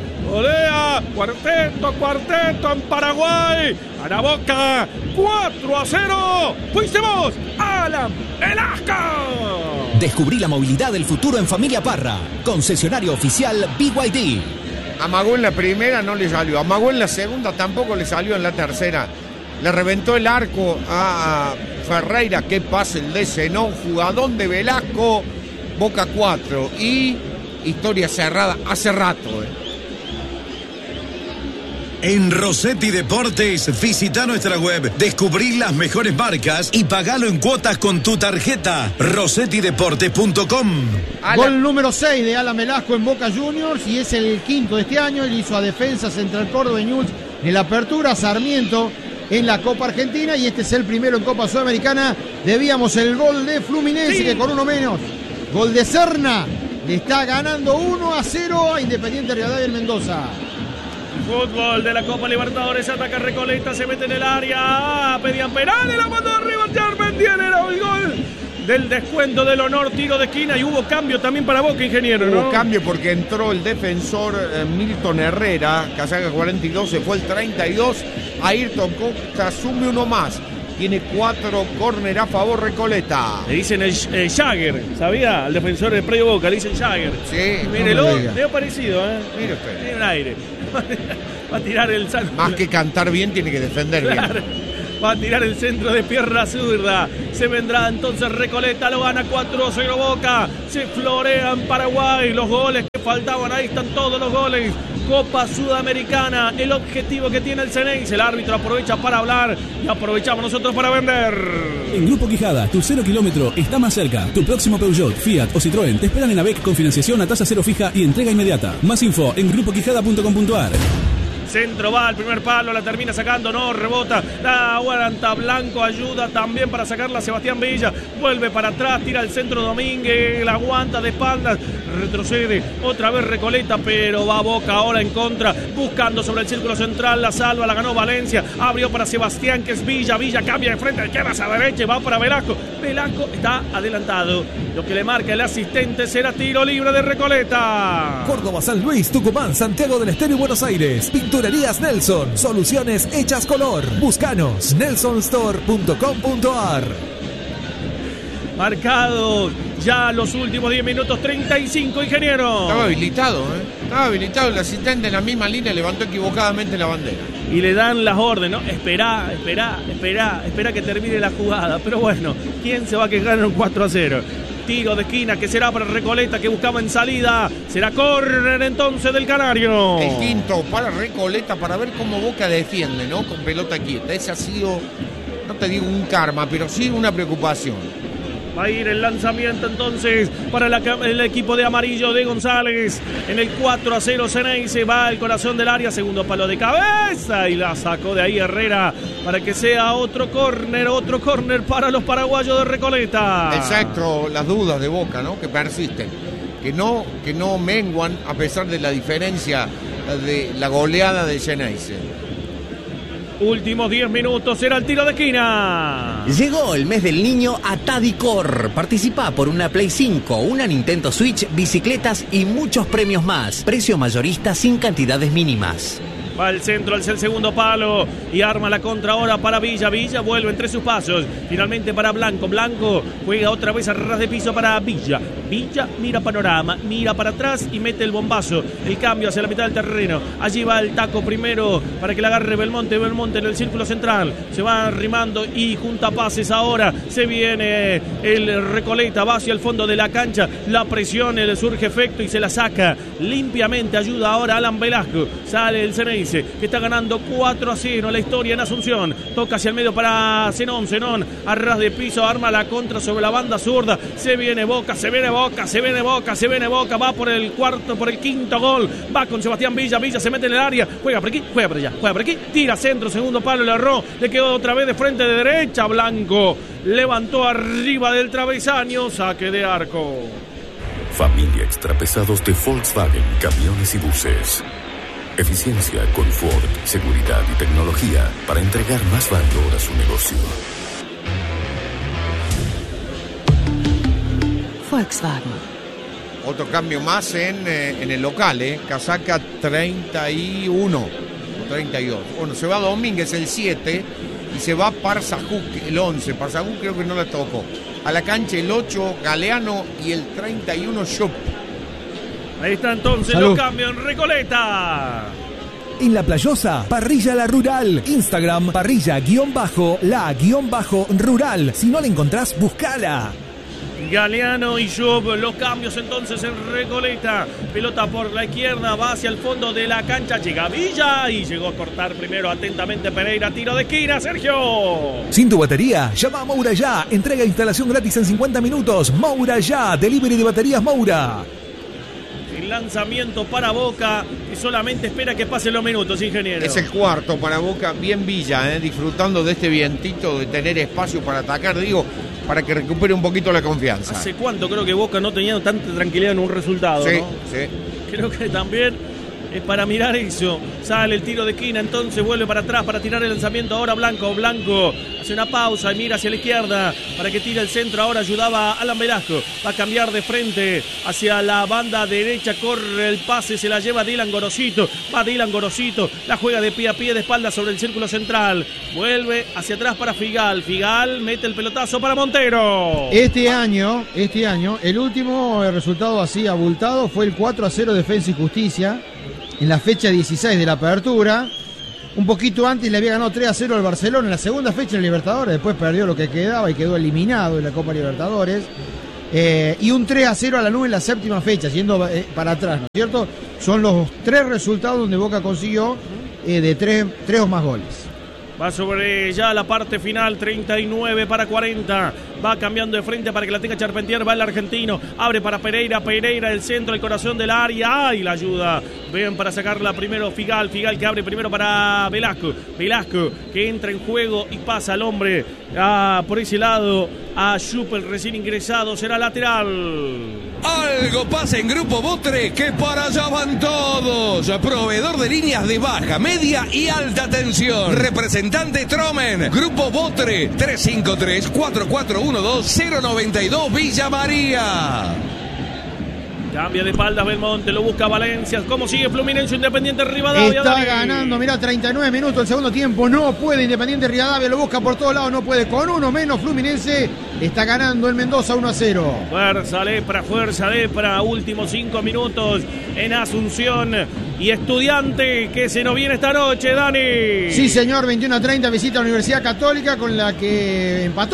cuarteto en Paraguay, para Boca, 4-0, fuiste vos, Alan Velasco. Descubrí la movilidad del futuro en Familia Parra, concesionario oficial BYD. Amagó en la primera, no le salió, amagó en la segunda, tampoco le salió en la tercera. Le reventó el arco a Ferreira, que pase el de Zenón, jugadón de Velasco, Boca 4 y historia cerrada hace rato. En Rossetti Deportes, visita nuestra web, descubrí las mejores marcas y pagalo en cuotas con tu tarjeta. RossettiDeportes.com. Gol número 6 de Alan Velasco en Boca Juniors y es el quinto de este año. Él hizo a Defensa Central Córdoba y News en la apertura, Sarmiento en la Copa Argentina y este es el primero en Copa Sudamericana. Debíamos el gol de Fluminense, sí, que con uno menos. Gol de Serna, le está ganando 1-0 a Independiente Rivadavia en Mendoza. Fútbol de la Copa Libertadores, ataca Recoleta, se mete en el área, pedían penal y la mandó arriba Charpentier, era el gol del descuento del honor, tiro de esquina y hubo cambio también para Boca, ingeniero, ¿no? Hubo cambio porque entró el defensor Milton Herrera, casaca 42, se fue el 32, Ayrton Costa asume uno más. Tiene 4 córner a favor Recoleta. Le dicen el Jagger, ¿sabía? Al defensor del predio Boca, le dicen Jagger. Sí. Mírelo, veo parecido, ¿eh? Mire usted. Tiene un aire. Va a tirar el salto. Más que cantar bien, tiene que defender claro. bien. Va a tirar el centro de pierna zurda. Se vendrá entonces Recoleta, lo gana 4-0 Boca. Se florea en Paraguay. Los goles que faltaban, ahí están todos los goles. Copa Sudamericana, el objetivo que tiene el Ceneice. El árbitro aprovecha para hablar y aprovechamos nosotros para vender. En Grupo Quijada, tu 0 kilómetro está más cerca. Tu próximo Peugeot, Fiat o Citroën te esperan en ABEC con financiación a tasa cero fija y entrega inmediata. Más info en grupoquijada.com.ar. Centro va al primer palo, la termina sacando, no, rebota, la aguanta Blanco, ayuda también para sacarla Sebastián Villa, vuelve para atrás, tira el centro Domínguez, la aguanta de espaldas, retrocede, otra vez Recoleta, pero va Boca ahora en contra, buscando sobre el círculo central, la salva, la ganó Valencia, abrió para Sebastián, que es Villa, Villa cambia de frente, de izquierda a derecha y va para Velasco, Velasco está adelantado, lo que le marca el asistente será tiro libre de Recoleta. Córdoba, San Luis, Tucumán, Santiago del Estero y Buenos Aires. Pinturerías Nelson, soluciones hechas color. Búscanos, nelsonstore.com.ar. Marcado ya los últimos 10 minutos, 35, ingeniero. Estaba habilitado, Estaba habilitado, el asistente en la misma línea levantó equivocadamente la bandera. Y le dan las órdenes, ¿no? Espera que termine la jugada. Pero bueno, ¿quién se va a quejar en un 4-0? Tiro de esquina que será para Recoleta, que buscaba en salida. Será córner entonces del Canario. El quinto para Recoleta, para ver cómo Boca defiende, ¿no? Con pelota quieta. Ese ha sido, no te digo un karma, pero sí una preocupación. Va a ir el lanzamiento entonces para el equipo de amarillo de González. En el 4-0 Ceneice va al corazón del área. Segundo palo de cabeza y la sacó de ahí Herrera para que sea otro córner para los paraguayos de Recoleta. Exacto, las dudas de Boca, ¿no? Que persisten. Que no menguan a pesar de la diferencia de la goleada de Ceneice. Últimos 10 minutos, será el tiro de esquina. Llegó el mes del niño a Tadicor. Participa por una Play 5, una Nintendo Switch, bicicletas y muchos premios más. Precio mayorista sin cantidades mínimas. Va al centro, al segundo palo y arma la contra ahora para Villa. Villa vuelve entre sus pasos. Finalmente para Blanco. Blanco juega otra vez a ras de piso para Villa. Villa mira panorama, mira para atrás y mete el bombazo. El cambio hacia la mitad del terreno. Allí va el taco primero para que la agarre Belmonte. Belmonte en el círculo central. Se va arrimando y junta pases ahora. Se viene el Recoleta, va hacia el fondo de la cancha. La presión, le surge efecto y se la saca limpiamente. Ayuda ahora Alan Velasco. Sale el Ceneice, que está ganando 4-0 la historia en Asunción. Toca hacia el medio para Zenón. Zenón a ras de piso, arma la contra sobre la banda zurda. Se viene Boca. Va por el quinto gol. Va con Sebastián Villa. Villa se mete en el área. Juega por aquí, juega por aquí. Tira centro, segundo palo, le erró. Le quedó otra vez de frente de derecha. Blanco levantó arriba del travesaño. Saque de arco. Familia Extrapesados de Volkswagen, camiones y buses. Eficiencia, confort, seguridad y tecnología para entregar más valor a su negocio. Volkswagen. Otro cambio más en el local, casaca 31 o 32. Bueno, se va Domínguez el 7 y se va Parzajuk el 11. Parzajuk creo que no le tocó. A la cancha el 8 Galeano y el 31 Shop. Ahí está entonces Salud. Los cambios en Recoleta. En La Playosa, Parrilla La Rural. Instagram, parrilla_la_rural. Si no la encontrás, buscala. Galeano y Job, los cambios entonces en Recoleta. Pelota por la izquierda, va hacia el fondo de la cancha. Llega Villa y llegó a cortar primero atentamente Pereira. Tiro de esquina, Sergio. Sin tu batería, llama a Moura Ya. Entrega e instalación gratis en 50 minutos. Moura Ya, delivery de baterías Moura. El lanzamiento para Boca y solamente espera que pasen los minutos, ingeniero. Es el cuarto para Boca, bien Villa, disfrutando de este vientito, de tener espacio para atacar, para que recupere un poquito la confianza. ¿Hace cuánto creo que Boca no tenía tanta tranquilidad en un resultado? Sí, ¿no? sí. Creo que también es para mirar eso. Sale el tiro de esquina, entonces vuelve para atrás para tirar el lanzamiento. Ahora Blanco hace una pausa y mira hacia la izquierda para que tire el centro. Ahora ayudaba a Alan Velasco. Va a cambiar de frente hacia la banda derecha. Corre el pase, se la lleva Dylan Gorosito. Va Dylan Gorosito, la juega de pie a pie, de espalda sobre el círculo central. Vuelve hacia atrás para Figal. Figal mete el pelotazo para Montero. Este año, el último resultado así abultado fue el 4-0 Defensa y Justicia en la fecha 16 de la apertura. Un poquito antes le había ganado 3-0 al Barcelona en la segunda fecha en Libertadores. Después perdió lo que quedaba y quedó eliminado en la Copa Libertadores. Y un 3-0 a Lanús en la séptima fecha, yendo para atrás, ¿no es cierto? Son los tres resultados donde Boca consiguió de tres o más goles. Va sobre ya la parte final, 39-40. Va cambiando de frente para que la tenga Charpentier. Va el argentino. Abre para Pereira. Pereira, el centro, el corazón del área. ¡Ay, la ayuda! Ven para sacarla primero Figal. Figal que abre primero para Velasco. Velasco que entra en juego y pasa al hombre. Por ese lado a Schupel, recién ingresado. Será lateral. Algo pasa en Grupo Botre, que para allá van todos. Proveedor de líneas de baja, media y alta tensión. Representante Tromen. Grupo Botre, 353-4412-092 Villa María. Cambia de espaldas Belmonte, lo busca Valencia. ¿Cómo sigue Fluminense? Independiente Rivadavia? Está Dani. ganando, mirá, 39 minutos el segundo tiempo. No puede Independiente Rivadavia, lo busca por todos lados, no puede. Con uno menos Fluminense está ganando el Mendoza 1-0. Fuerza Lepra. Últimos 5 minutos en Asunción. Y Estudiante que se nos viene esta noche, Dani. Sí, señor, 21-30 visita a la Universidad Católica con la que empató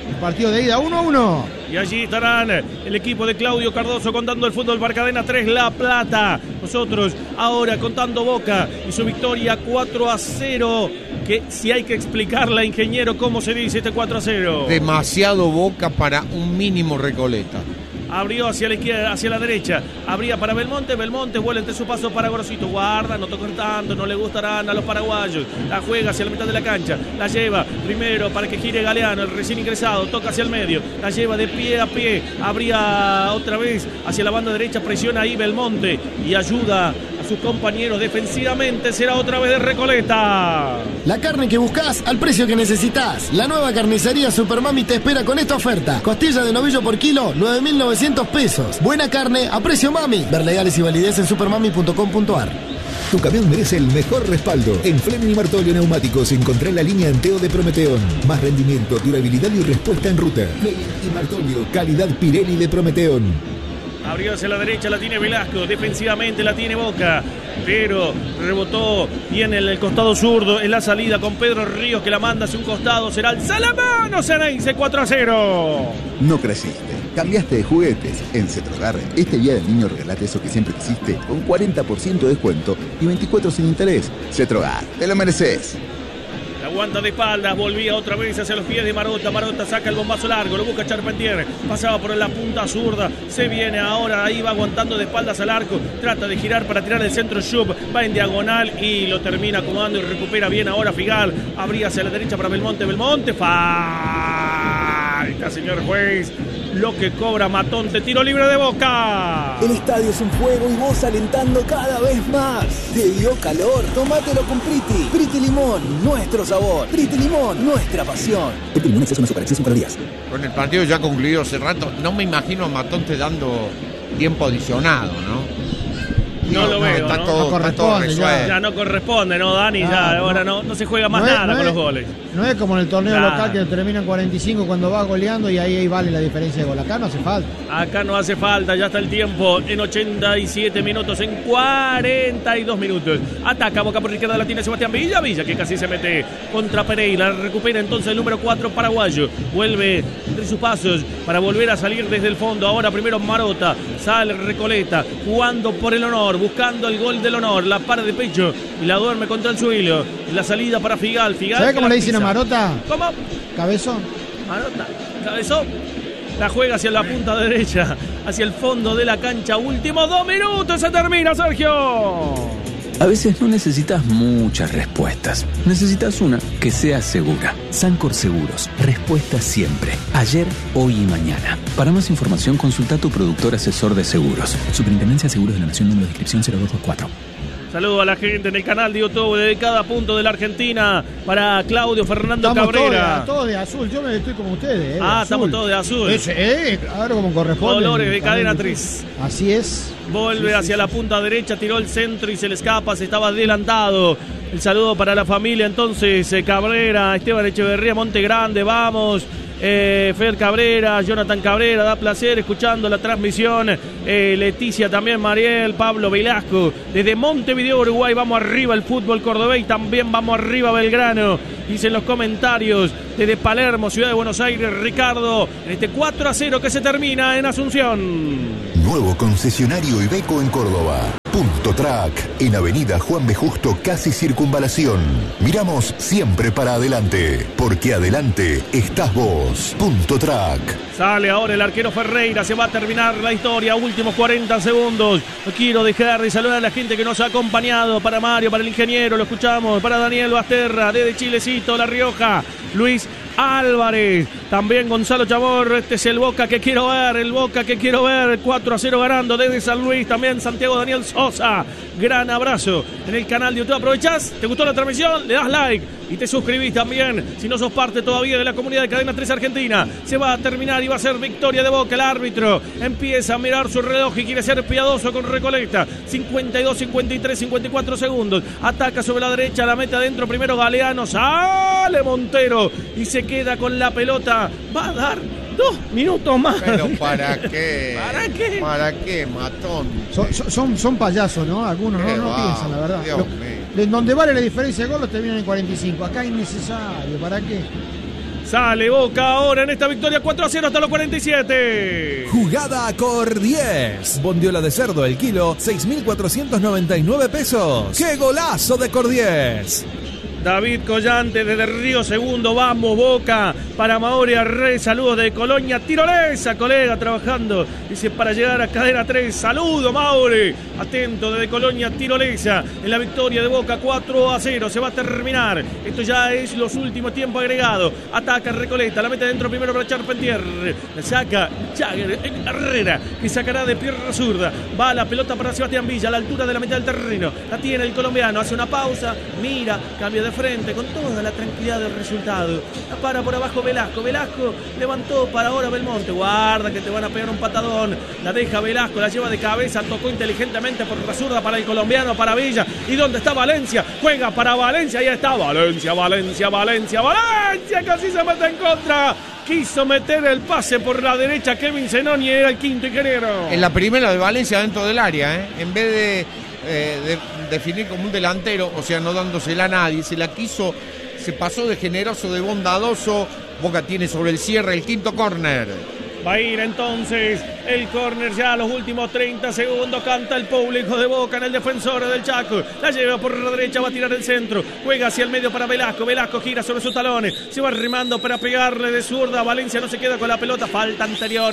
Partido de ida 1-1. Y allí estarán el equipo de Claudio Cardoso contando el fútbol para Cadena 3 La Plata. Nosotros ahora contando Boca y su victoria 4-0. Que si hay que explicarla, ingeniero, ¿cómo se dice este 4-0? Demasiado Boca para un mínimo Recoleta. Abrió hacia la izquierda, hacia la derecha. Abría para Belmonte. Belmonte vuelve entre su paso para Gorosito. Guarda, no tocan tanto, no le gustarán a los paraguayos. La juega hacia la mitad de la cancha. La lleva primero para que gire Galeano, el recién ingresado. Toca hacia el medio. La lleva de pie a pie. Abría otra vez hacia la banda derecha. Presiona ahí Belmonte y ayuda a sus compañeros defensivamente. Será otra vez de Recoleta. La carne que buscas al precio que necesitas. La nueva carnicería Supermami te espera con esta oferta. Costilla de novillo por kilo, 9.900 pesos. Buena carne a precio mami. Ver legales y validez en supermami.com.ar. Tu camión merece el mejor respaldo. En Fleming y Martolio Neumáticos encontrá la línea Anteo de Prometeón. Más rendimiento, durabilidad y respuesta en ruta. Fleming y Martolio, calidad Pirelli de Prometeón. Abrió hacia la derecha, la tiene Velasco. Defensivamente la tiene Boca. Pero rebotó bien en el costado zurdo. En la salida con Pedro Ríos que la manda hacia un costado. Será el Salamano Ceneice 4-0. No creciste. Cambiaste de juguetes. En Cetrogar, este día del niño regalate eso que siempre quisiste con 40% de descuento y 24 sin interés. Cetrogar, te lo mereces. La aguanta de espaldas, volvía otra vez hacia los pies de Marota. Marota saca el bombazo largo, lo busca Charpentier. Pasaba por la punta zurda, se viene ahora, ahí va aguantando de espaldas al arco. Trata de girar para tirar el centro Schupp, va en diagonal y lo termina acomodando y recupera bien ahora Figal. Abría hacia la derecha para Belmonte. Belmonte, falta, señor juez. Lo que cobra Matonte, tiro libre de Boca. El estadio es un juego y vos alentando cada vez más. ¿Te dio calor? Tómatelo con Priti. Priti Limón, nuestro sabor. Priti Limón, nuestra pasión. Priti Limón es una superacceso para días. Con el partido ya concluido hace rato, no me imagino a Matonte dando tiempo adicionado, ¿no? No lo veo, está ¿no? Todo resuelto. Ya no corresponde, ¿no, Dani? Ya ahora no se juega más nada con los goles. No es como en el torneo local que termina en 45 cuando vas goleando y ahí vale la diferencia de gol. Acá no hace falta. Acá no hace falta, ya está el tiempo en 87 minutos, en 42 minutos. Ataca Boca por la izquierda, la tiene Sebastián Villa que casi se mete contra Pereira. Recupera entonces el número 4 paraguayo. Vuelve entre sus pasos para volver a salir desde el fondo. Ahora primero Marota, sale Recoleta, jugando por el honor, buscando el gol del honor, la para de pecho y la duerme contra el suelo. La salida para Figal. ¿Sabés cómo le dicen a Marota? ¿Cómo? Cabezón. Marota, cabezón. La juega hacia la punta derecha, hacia el fondo de la cancha. Últimos 2 minutos, se termina, Sergio. A veces no necesitas muchas respuestas. Necesitas una que sea segura. Sancor Seguros. Respuesta siempre. Ayer, hoy y mañana. Para más información, consulta a tu productor asesor de seguros. Superintendencia de Seguros de la Nación, número de inscripción 0224. Saludo a la gente en el canal de YouTube de cada punto de la Argentina para Claudio Fernando Cabrera. Todos de azul, yo me estoy como ustedes. Estamos todos de azul. Claro, como corresponde. Colores de Cadena 3. Así es. Vuelve hacia la punta derecha, tiró el centro y se le escapa, se estaba adelantado. El saludo para la familia entonces, Cabrera, Esteban Echeverría, Monte Grande, vamos. Fer Cabrera, Jonathan Cabrera, da placer escuchando la transmisión. Leticia también, Mariel, Pablo Velasco, desde Montevideo, Uruguay. Vamos arriba el fútbol cordobés y también vamos arriba Belgrano. Dicen los comentarios desde Palermo, Ciudad de Buenos Aires, Ricardo, en este 4-0 que se termina en Asunción. Nuevo concesionario Iveco en Córdoba. Punto Track, en Avenida Juan B. Justo, casi Circunvalación. Miramos siempre para adelante, porque adelante estás vos. Punto Track. Sale ahora el arquero Ferreira, se va a terminar la historia, últimos 40 segundos. No quiero dejar de saludar a la gente que nos ha acompañado, para Mario, para el ingeniero, lo escuchamos, para Daniel Basterra, desde Chilecito, La Rioja, Luis Álvarez, también Gonzalo Chamorro. Este es el Boca que quiero ver, 4-0 ganando desde San Luis. También Santiago Daniel Sosa, gran abrazo en el canal de YouTube. ¿Aprovechás? ¿Te gustó la transmisión? Le das like y te suscribís también si no sos parte todavía de la comunidad de Cadena 3 Argentina. Se va a terminar y va a ser victoria de Boca. El árbitro empieza a mirar su reloj y quiere ser piadoso con Recoleta. 52, 53, 54 segundos. Ataca sobre la derecha, la mete adentro primero Galeano, sale Montero y se queda con la pelota. Va a dar 2 minutos más. ¿Pero para qué? ¿Para qué? ¿Para qué, matón? Son payasos, ¿no? Algunos no piensan, la verdad. Dios mío. Donde vale la diferencia de gol los terminan en 45. Acá es innecesario. ¿Para qué? Sale Boca ahora en esta victoria 4-0 hasta los 47. Jugada Cor 10. Bondiola de cerdo el kilo, 6.499 pesos. ¡Qué golazo de Cor 10! David Collante desde Río Segundo. Vamos Boca. Para Mauri Arre, saludos de Colonia Tirolesa, colega trabajando. Dice para llegar a cadena 3. Saludo Mauri. Atento desde Colonia Tirolesa. En la victoria de Boca 4-0. Se va a terminar. Esto ya es los últimos tiempos agregados. Ataca Recoleta. La mete dentro primero para Charpentier. La saca Jagger Herrera, que sacará de pierna zurda. Va la pelota para Sebastián Villa a la altura de la mitad del terreno. La tiene el colombiano. Hace una pausa. Mira. Cambia de frente con toda la tranquilidad del resultado. La para por abajo Velasco. Velasco levantó para ahora Belmonte. Guarda que te van a pegar un patadón. La deja Velasco. La lleva de cabeza. Tocó inteligentemente por la zurda para el colombiano, para Villa. ¿Y dónde está Valencia? Juega para Valencia. Ahí está Valencia. Casi se mete en contra. Quiso meter el pase por la derecha Kevin Zenón y era el quinto ingeniero. En la primera de Valencia dentro del área, en vez de definir como un delantero, o sea, no dándosela a nadie, se la quiso, se pasó de generoso, de bondadoso. Boca tiene sobre el cierre el quinto córner. Va a ir entonces el córner ya a los últimos 30 segundos. Canta el público de Boca en el defensor del Chaco. La lleva por la derecha, va a tirar el centro. Juega hacia el medio para Velasco. Velasco gira sobre sus talones. Se va remando para pegarle de zurda. Valencia no se queda con la pelota. Falta anterior.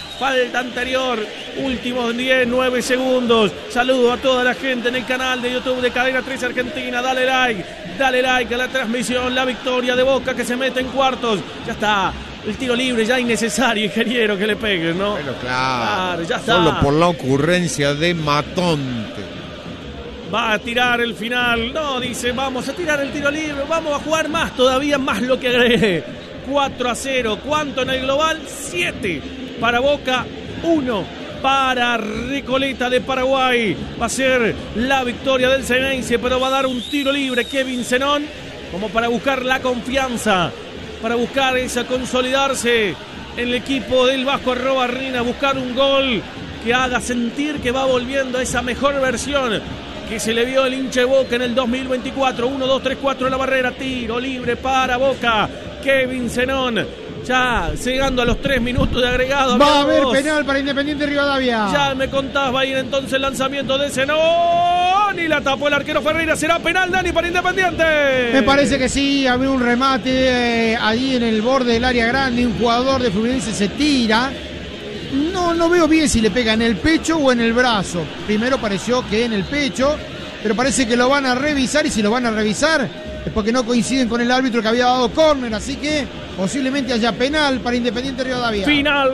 Últimos 10, 9 segundos. Saludo a toda la gente en el canal de YouTube de Cadena 3 Argentina. Dale like a la transmisión. La victoria de Boca que se mete en cuartos. Ya está. El tiro libre ya innecesario, ingeniero, que le peguen, ¿no? Bueno, claro, ya está. Solo por la ocurrencia de Matonte. Va a tirar el final. No, dice, vamos a tirar el tiro libre. Vamos a jugar más, todavía más lo que agregué. 4-0. ¿Cuánto en el global? 7 para Boca, 1 para Recoleta de Paraguay. Va a ser la victoria del Ceneice, pero va a dar un tiro libre Kevin Zenón, como para buscar la confianza, para buscar esa consolidarse en el equipo del Vasco Arrobarrina, buscar un gol que haga sentir que va volviendo a esa mejor versión que se le vio el hincha de Boca en el 2024. 1, 2, 3, 4 en la barrera, tiro libre para Boca. Kevin Zenón, ya llegando a los 3 minutos de agregado. Va a haber penal para Independiente Rivadavia. Ya me contás, va a ir entonces el lanzamiento de Zenón y la tapó el arquero Ferreira. ¿Será penal, Dani, para Independiente? Me parece que sí, había un remate allí en el borde del área grande. Un jugador de Fluminense se tira. No veo bien si le pega en el pecho o en el brazo. Primero pareció que en el pecho, pero parece que lo van a revisar, y si lo van a revisar es porque no coinciden con el árbitro que había dado córner, así que posiblemente haya penal para Independiente Rivadavia.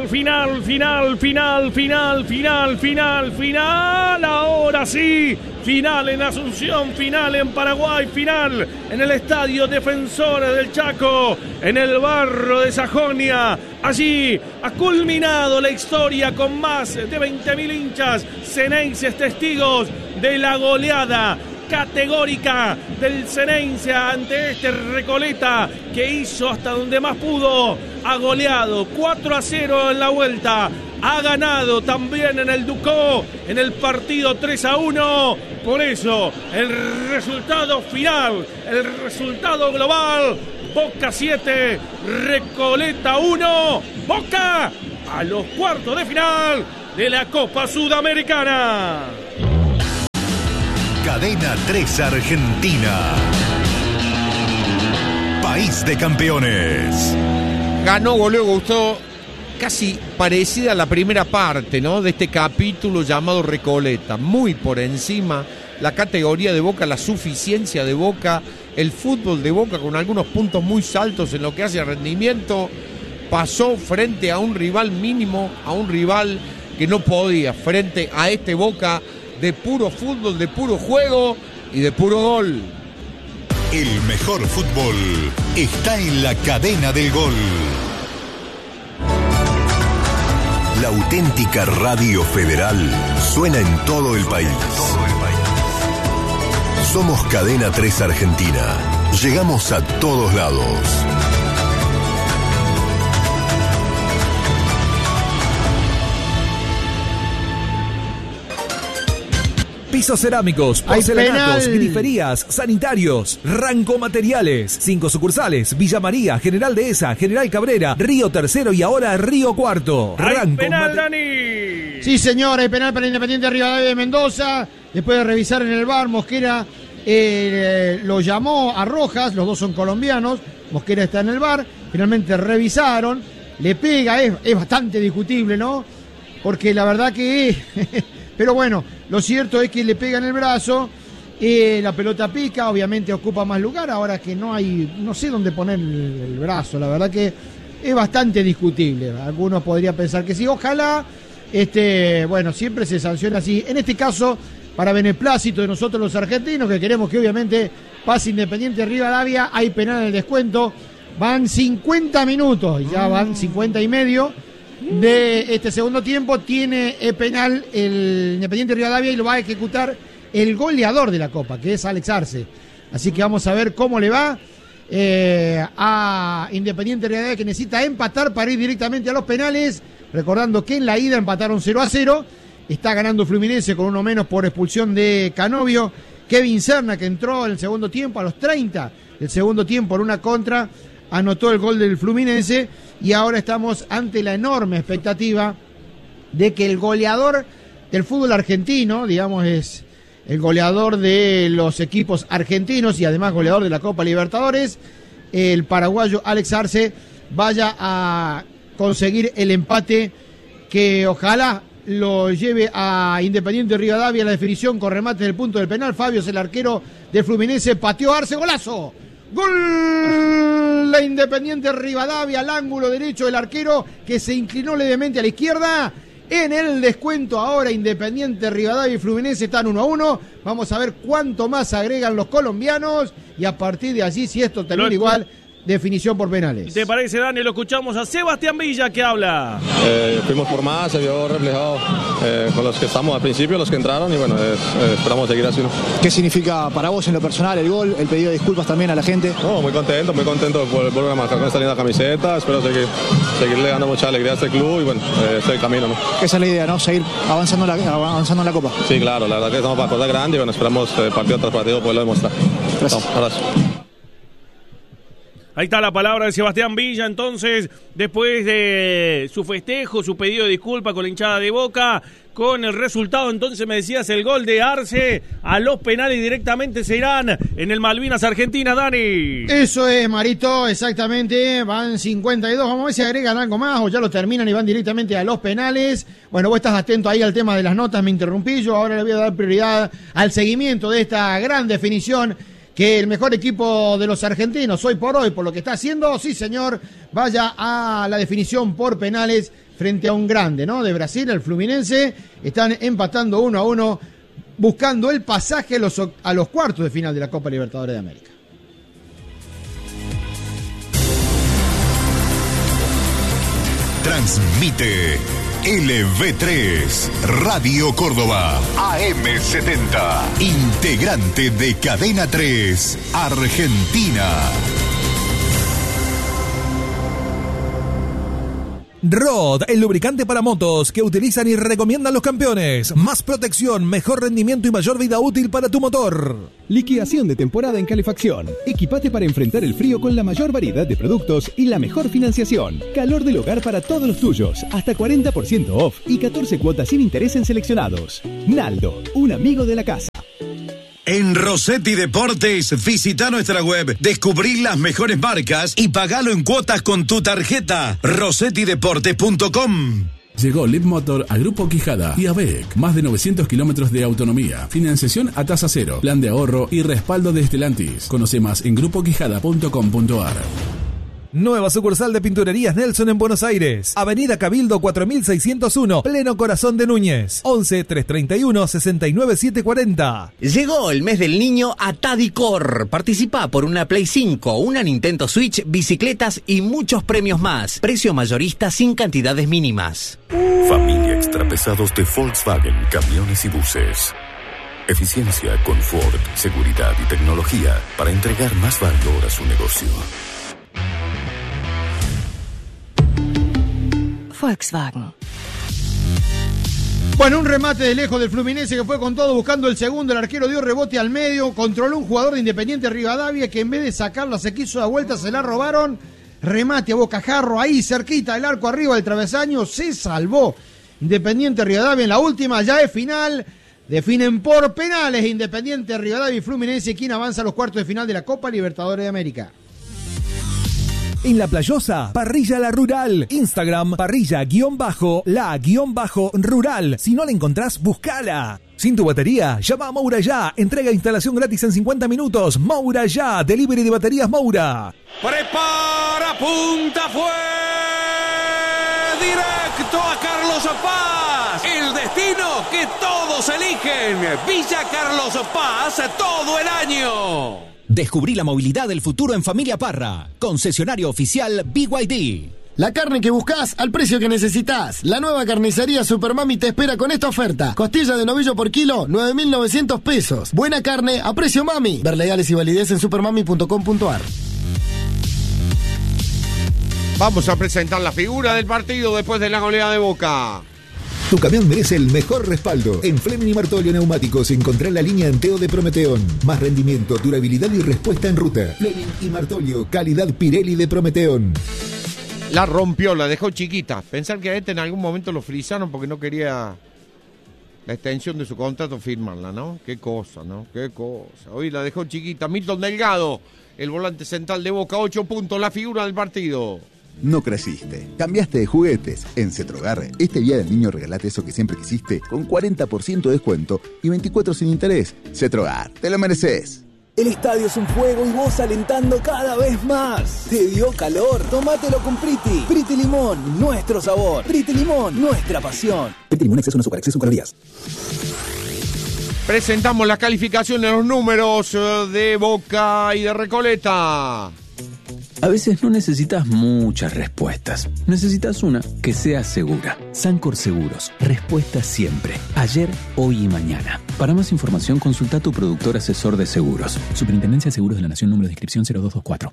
Final. Ahora sí. Final en Asunción, final en Paraguay, final en el Estadio Defensores del Chaco, en el barrio de Sajonia. Allí ha culminado la historia con más de 20.000 hinchas, ceneices testigos de la goleada categórica del Ceneice ante este Recoleta, que hizo hasta donde más pudo. Ha goleado 4-0 en la vuelta, ha ganado también en el Ducó en el partido 3-1. Por eso el resultado final, el resultado global: Boca 7, Recoleta 1. Boca a los cuartos de final de la Copa Sudamericana. Cadena 3 Argentina. País de campeones. Ganó, goleó, gustó. Casi parecida a la primera parte, ¿no?, de este capítulo llamado Recoleta. Muy por encima la categoría de Boca, la suficiencia de Boca, el fútbol de Boca con algunos puntos muy altos en lo que hace a rendimiento. Pasó frente a un rival mínimo, a un rival que no podía, frente a este Boca de puro fútbol, de puro juego y de puro gol. El mejor fútbol está en la cadena del gol. La auténtica radio federal suena en todo el país. Somos Cadena 3 Argentina. Llegamos a todos lados. Pisos cerámicos, Hay porcelanatos, penal. griferías, sanitarios. Ranco Materiales. 5 sucursales. Villa María, General Dehesa, General Cabrera, Río Tercero y ahora Río Cuarto. Hay Ranco penal, Mate- Dani. Sí, señor, hay penal para Independiente Rivadavia de Mendoza. Después de revisar en el VAR, Mosquera lo llamó a Rojas, los dos son colombianos. Mosquera está en el VAR. Finalmente revisaron, le pega, es bastante discutible, ¿no? Porque la verdad que... Pero bueno, lo cierto es que le pega en el brazo, la pelota pica, obviamente ocupa más lugar, ahora que no sé dónde poner el brazo, la verdad que es bastante discutible. Algunos podrían pensar que sí, ojalá, bueno, siempre se sanciona así. En este caso, para beneplácito de nosotros los argentinos, que queremos que obviamente pase Independiente Rivadavia, hay penal en el descuento, van 50 minutos, ya van 50 y medio. De este segundo tiempo tiene penal el Independiente Rivadavia y lo va a ejecutar el goleador de la Copa, que es Alex Arce. Así que vamos a ver cómo le va a Independiente Rivadavia, que necesita empatar para ir directamente a los penales. Recordando que en la ida empataron 0-0. Está ganando Fluminense con uno menos por expulsión de Canovio. Kevin Serna, que entró en el segundo tiempo a los 30 del segundo tiempo en una contra, anotó el gol del Fluminense. Y ahora estamos ante la enorme expectativa de que el goleador del fútbol argentino, digamos, es el goleador de los equipos argentinos y además goleador de la Copa Libertadores, el paraguayo Alex Arce, vaya a conseguir el empate que ojalá lo lleve a Independiente Rivadavia a la definición con remate del punto del penal. Fabio es el arquero de Fluminense, pateó Arce, golazo. Gol de Independiente Rivadavia al ángulo derecho del arquero, que se inclinó levemente a la izquierda. En el descuento ahora Independiente Rivadavia y Fluminense están 1-1. Vamos a ver cuánto más agregan los colombianos y a partir de allí, si esto termina igual, definición por penales. ¿Te parece, Dani? Lo escuchamos a Sebastián Villa, que habla. Fuimos por más, se vio reflejado con los que estamos al principio, los que entraron, y bueno, esperamos seguir así, ¿no? ¿Qué significa para vos en lo personal el gol, el pedido de disculpas también a la gente? No, muy contento por volver a marcar con esta linda camiseta. Espero seguirle dando mucha alegría a este club y bueno, este es el camino, ¿no? Esa es la idea, ¿no? Seguir avanzando en la Copa. Sí, claro, la verdad que estamos para cosas grandes y bueno, esperamos partido tras partido poderlo demostrar. Gracias. No, gracias. Ahí está la palabra de Sebastián Villa, entonces, después de su festejo, su pedido de disculpa con la hinchada de Boca, con el resultado, entonces me decías, el gol de Arce a los penales directamente se irán en el Malvinas Argentina, Dani. Eso es, Marito, exactamente, van 52, vamos a ver si agregan algo más o ya lo terminan y van directamente a los penales. Bueno, vos estás atento ahí al tema de las notas, me interrumpí yo, ahora le voy a dar prioridad al seguimiento de esta gran definición, que el mejor equipo de los argentinos hoy por hoy, por lo que está haciendo, sí señor, vaya a la definición por penales frente a un grande, ¿no? De Brasil, el Fluminense, están empatando 1-1, buscando el pasaje a los cuartos de final de la Copa Libertadores de América. Transmite LV3, Radio Córdoba, AM70, integrante de Cadena 3, Argentina. Rod, el lubricante para motos que utilizan y recomiendan los campeones. Más protección, mejor rendimiento y mayor vida útil para tu motor. Liquidación de temporada en calefacción. Equipate para enfrentar el frío con la mayor variedad de productos y la mejor financiación. Calor del hogar para todos los tuyos. Hasta 40% off y 14 cuotas sin interés en seleccionados. Naldo, un amigo de la casa. En Rossetti Deportes, visita nuestra web, descubrí las mejores marcas y pagalo en cuotas con tu tarjeta. rossettideportes.com. Llegó Leapmotor a Grupo Quijada y ABEC. Más de 900 kilómetros de autonomía, financiación a tasa cero, plan de ahorro y respaldo de Stellantis. Conoce más en grupoquijada.com.ar. Nueva sucursal de Pinturerías Nelson en Buenos Aires. Avenida Cabildo 4601, pleno corazón de Núñez. 11 331 69 740. Llegó el mes del niño a Tadicor. Participa por una Play 5, una Nintendo Switch, bicicletas y muchos premios más. Precio mayorista sin cantidades mínimas. Familia Extrapesados de Volkswagen Camiones y Buses. Eficiencia, confort, seguridad y tecnología para entregar más valor a su negocio. Volkswagen. Bueno, un remate de lejos del Fluminense que fue con todo buscando el segundo. El arquero dio rebote al medio, controló un jugador de Independiente Rivadavia que en vez de sacarla se quiso dar vuelta, se la robaron. Remate a bocajarro ahí cerquita del arco arriba del travesaño, se salvó Independiente Rivadavia en la última, ya es final. Definen por penales Independiente Rivadavia y Fluminense quien avanza a los cuartos de final de la Copa Libertadores de América. En La Playosa, Parrilla La Rural. Instagram, parrilla_la_rural. Si no la encontrás, buscala. Sin tu batería, llama a Moura Ya. Entrega e instalación gratis en 50 minutos. Moura Ya, delivery de baterías Moura. Prepara, punta, fue directo a Carlos Paz. El destino que todos eligen. Villa Carlos Paz todo el año. Descubrí la movilidad del futuro en Familia Parra. Concesionario oficial BYD. La carne que buscás al precio que necesitas. La nueva carnicería Supermami te espera con esta oferta. Costilla de novillo por kilo, 9.900 pesos. Buena carne a precio mami. Ver legales y validez en supermami.com.ar. Vamos a presentar la figura del partido después de la goleada de Boca. Tu camión merece el mejor respaldo. En Fleming y Martolio Neumáticos encontrá la línea Anteo de Prometeón. Más rendimiento, durabilidad y respuesta en ruta. Fleming y Martolio, calidad Pirelli de Prometeón. La rompió, la dejó chiquita. Pensar que a este en algún momento lo frizaron porque no quería la extensión de su contrato firmarla, ¿no? Qué cosa, ¿no? Qué cosa. Hoy la dejó chiquita. Milton Delgado, el volante central de Boca, 8 puntos, la figura del partido. No creciste, cambiaste de juguetes. En Cetrogar, este día del niño regalate eso que siempre quisiste con 40% de descuento y 24 sin interés. Cetrogar, te lo mereces. El estadio es un fuego y vos alentando cada vez más. ¿Te dio calor? Tómatelo con Priti. Priti Limón, nuestro sabor. Priti Limón, nuestra pasión. Priti Limón, exceso en azúcar, exceso en calorías. Presentamos las calificaciones, los números de Boca y de Recoleta. A veces no necesitas muchas respuestas. Necesitas una que sea segura. Sancor Seguros. Respuesta siempre. Ayer, hoy y mañana. Para más información, consulta a tu productor asesor de seguros. Superintendencia de Seguros de la Nación, número de inscripción 0224.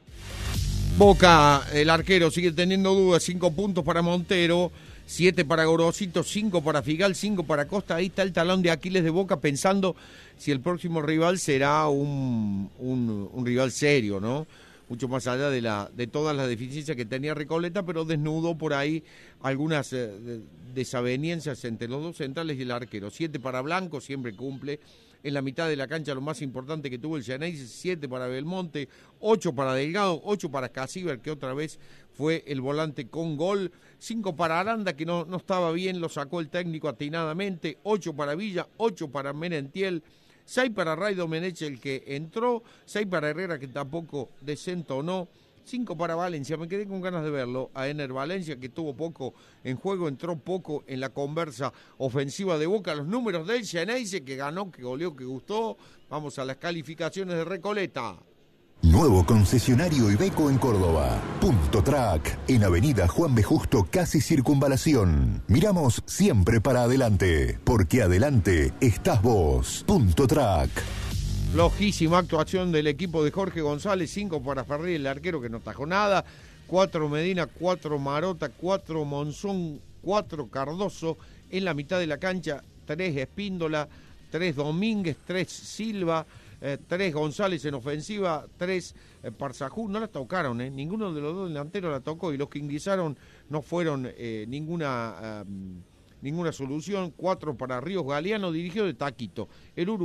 Boca, el arquero, sigue teniendo dudas. 5 puntos para Montero, 7 para Gorosito, 5 para Figal, 5 para Costa. Ahí está el talón de Aquiles de Boca, pensando si el próximo rival será un rival serio, ¿no? Mucho más allá de todas las deficiencias que tenía Recoleta, pero desnudó por ahí algunas desavenencias entre los dos centrales y el arquero. 7 para Blanco, siempre cumple. En la mitad de la cancha lo más importante que tuvo el Xeneize, 7 para Belmonte, 8 para Delgado, 8 para Casíver, que otra vez fue el volante con gol, 5 para Aranda, que no estaba bien, lo sacó el técnico atinadamente, 8 para Villa, 8 para Merentiel, 6 para Ray Domenech, el que entró, 6 para Herrera, que tampoco desentonó, 5 para Valencia. Me quedé con ganas de verlo a Ener Valencia, que tuvo poco en juego, entró poco en la conversa ofensiva de Boca. Los números del Xeneize, que ganó, que goleó, que gustó. Vamos a las calificaciones de Recoleta. Nuevo concesionario Iveco en Córdoba. Punto Track, en Avenida Juan B. Justo, casi Circunvalación. Miramos siempre para adelante, porque adelante estás vos. Punto Track. Flojísima actuación del equipo de Jorge González, 5 para Ferri, el arquero que no tajó nada, 4 Medina, 4 Marota, 4 Monzón, 4 Cardoso, en la mitad de la cancha 3 Espíndola, 3 Domínguez, 3 Silva, 3 González en ofensiva, 3 Parzajú, no la tocaron, ninguno de los dos delanteros la tocó y los que ingresaron no fueron ninguna solución. 4 para Ríos Galeano, dirigió de taquito. El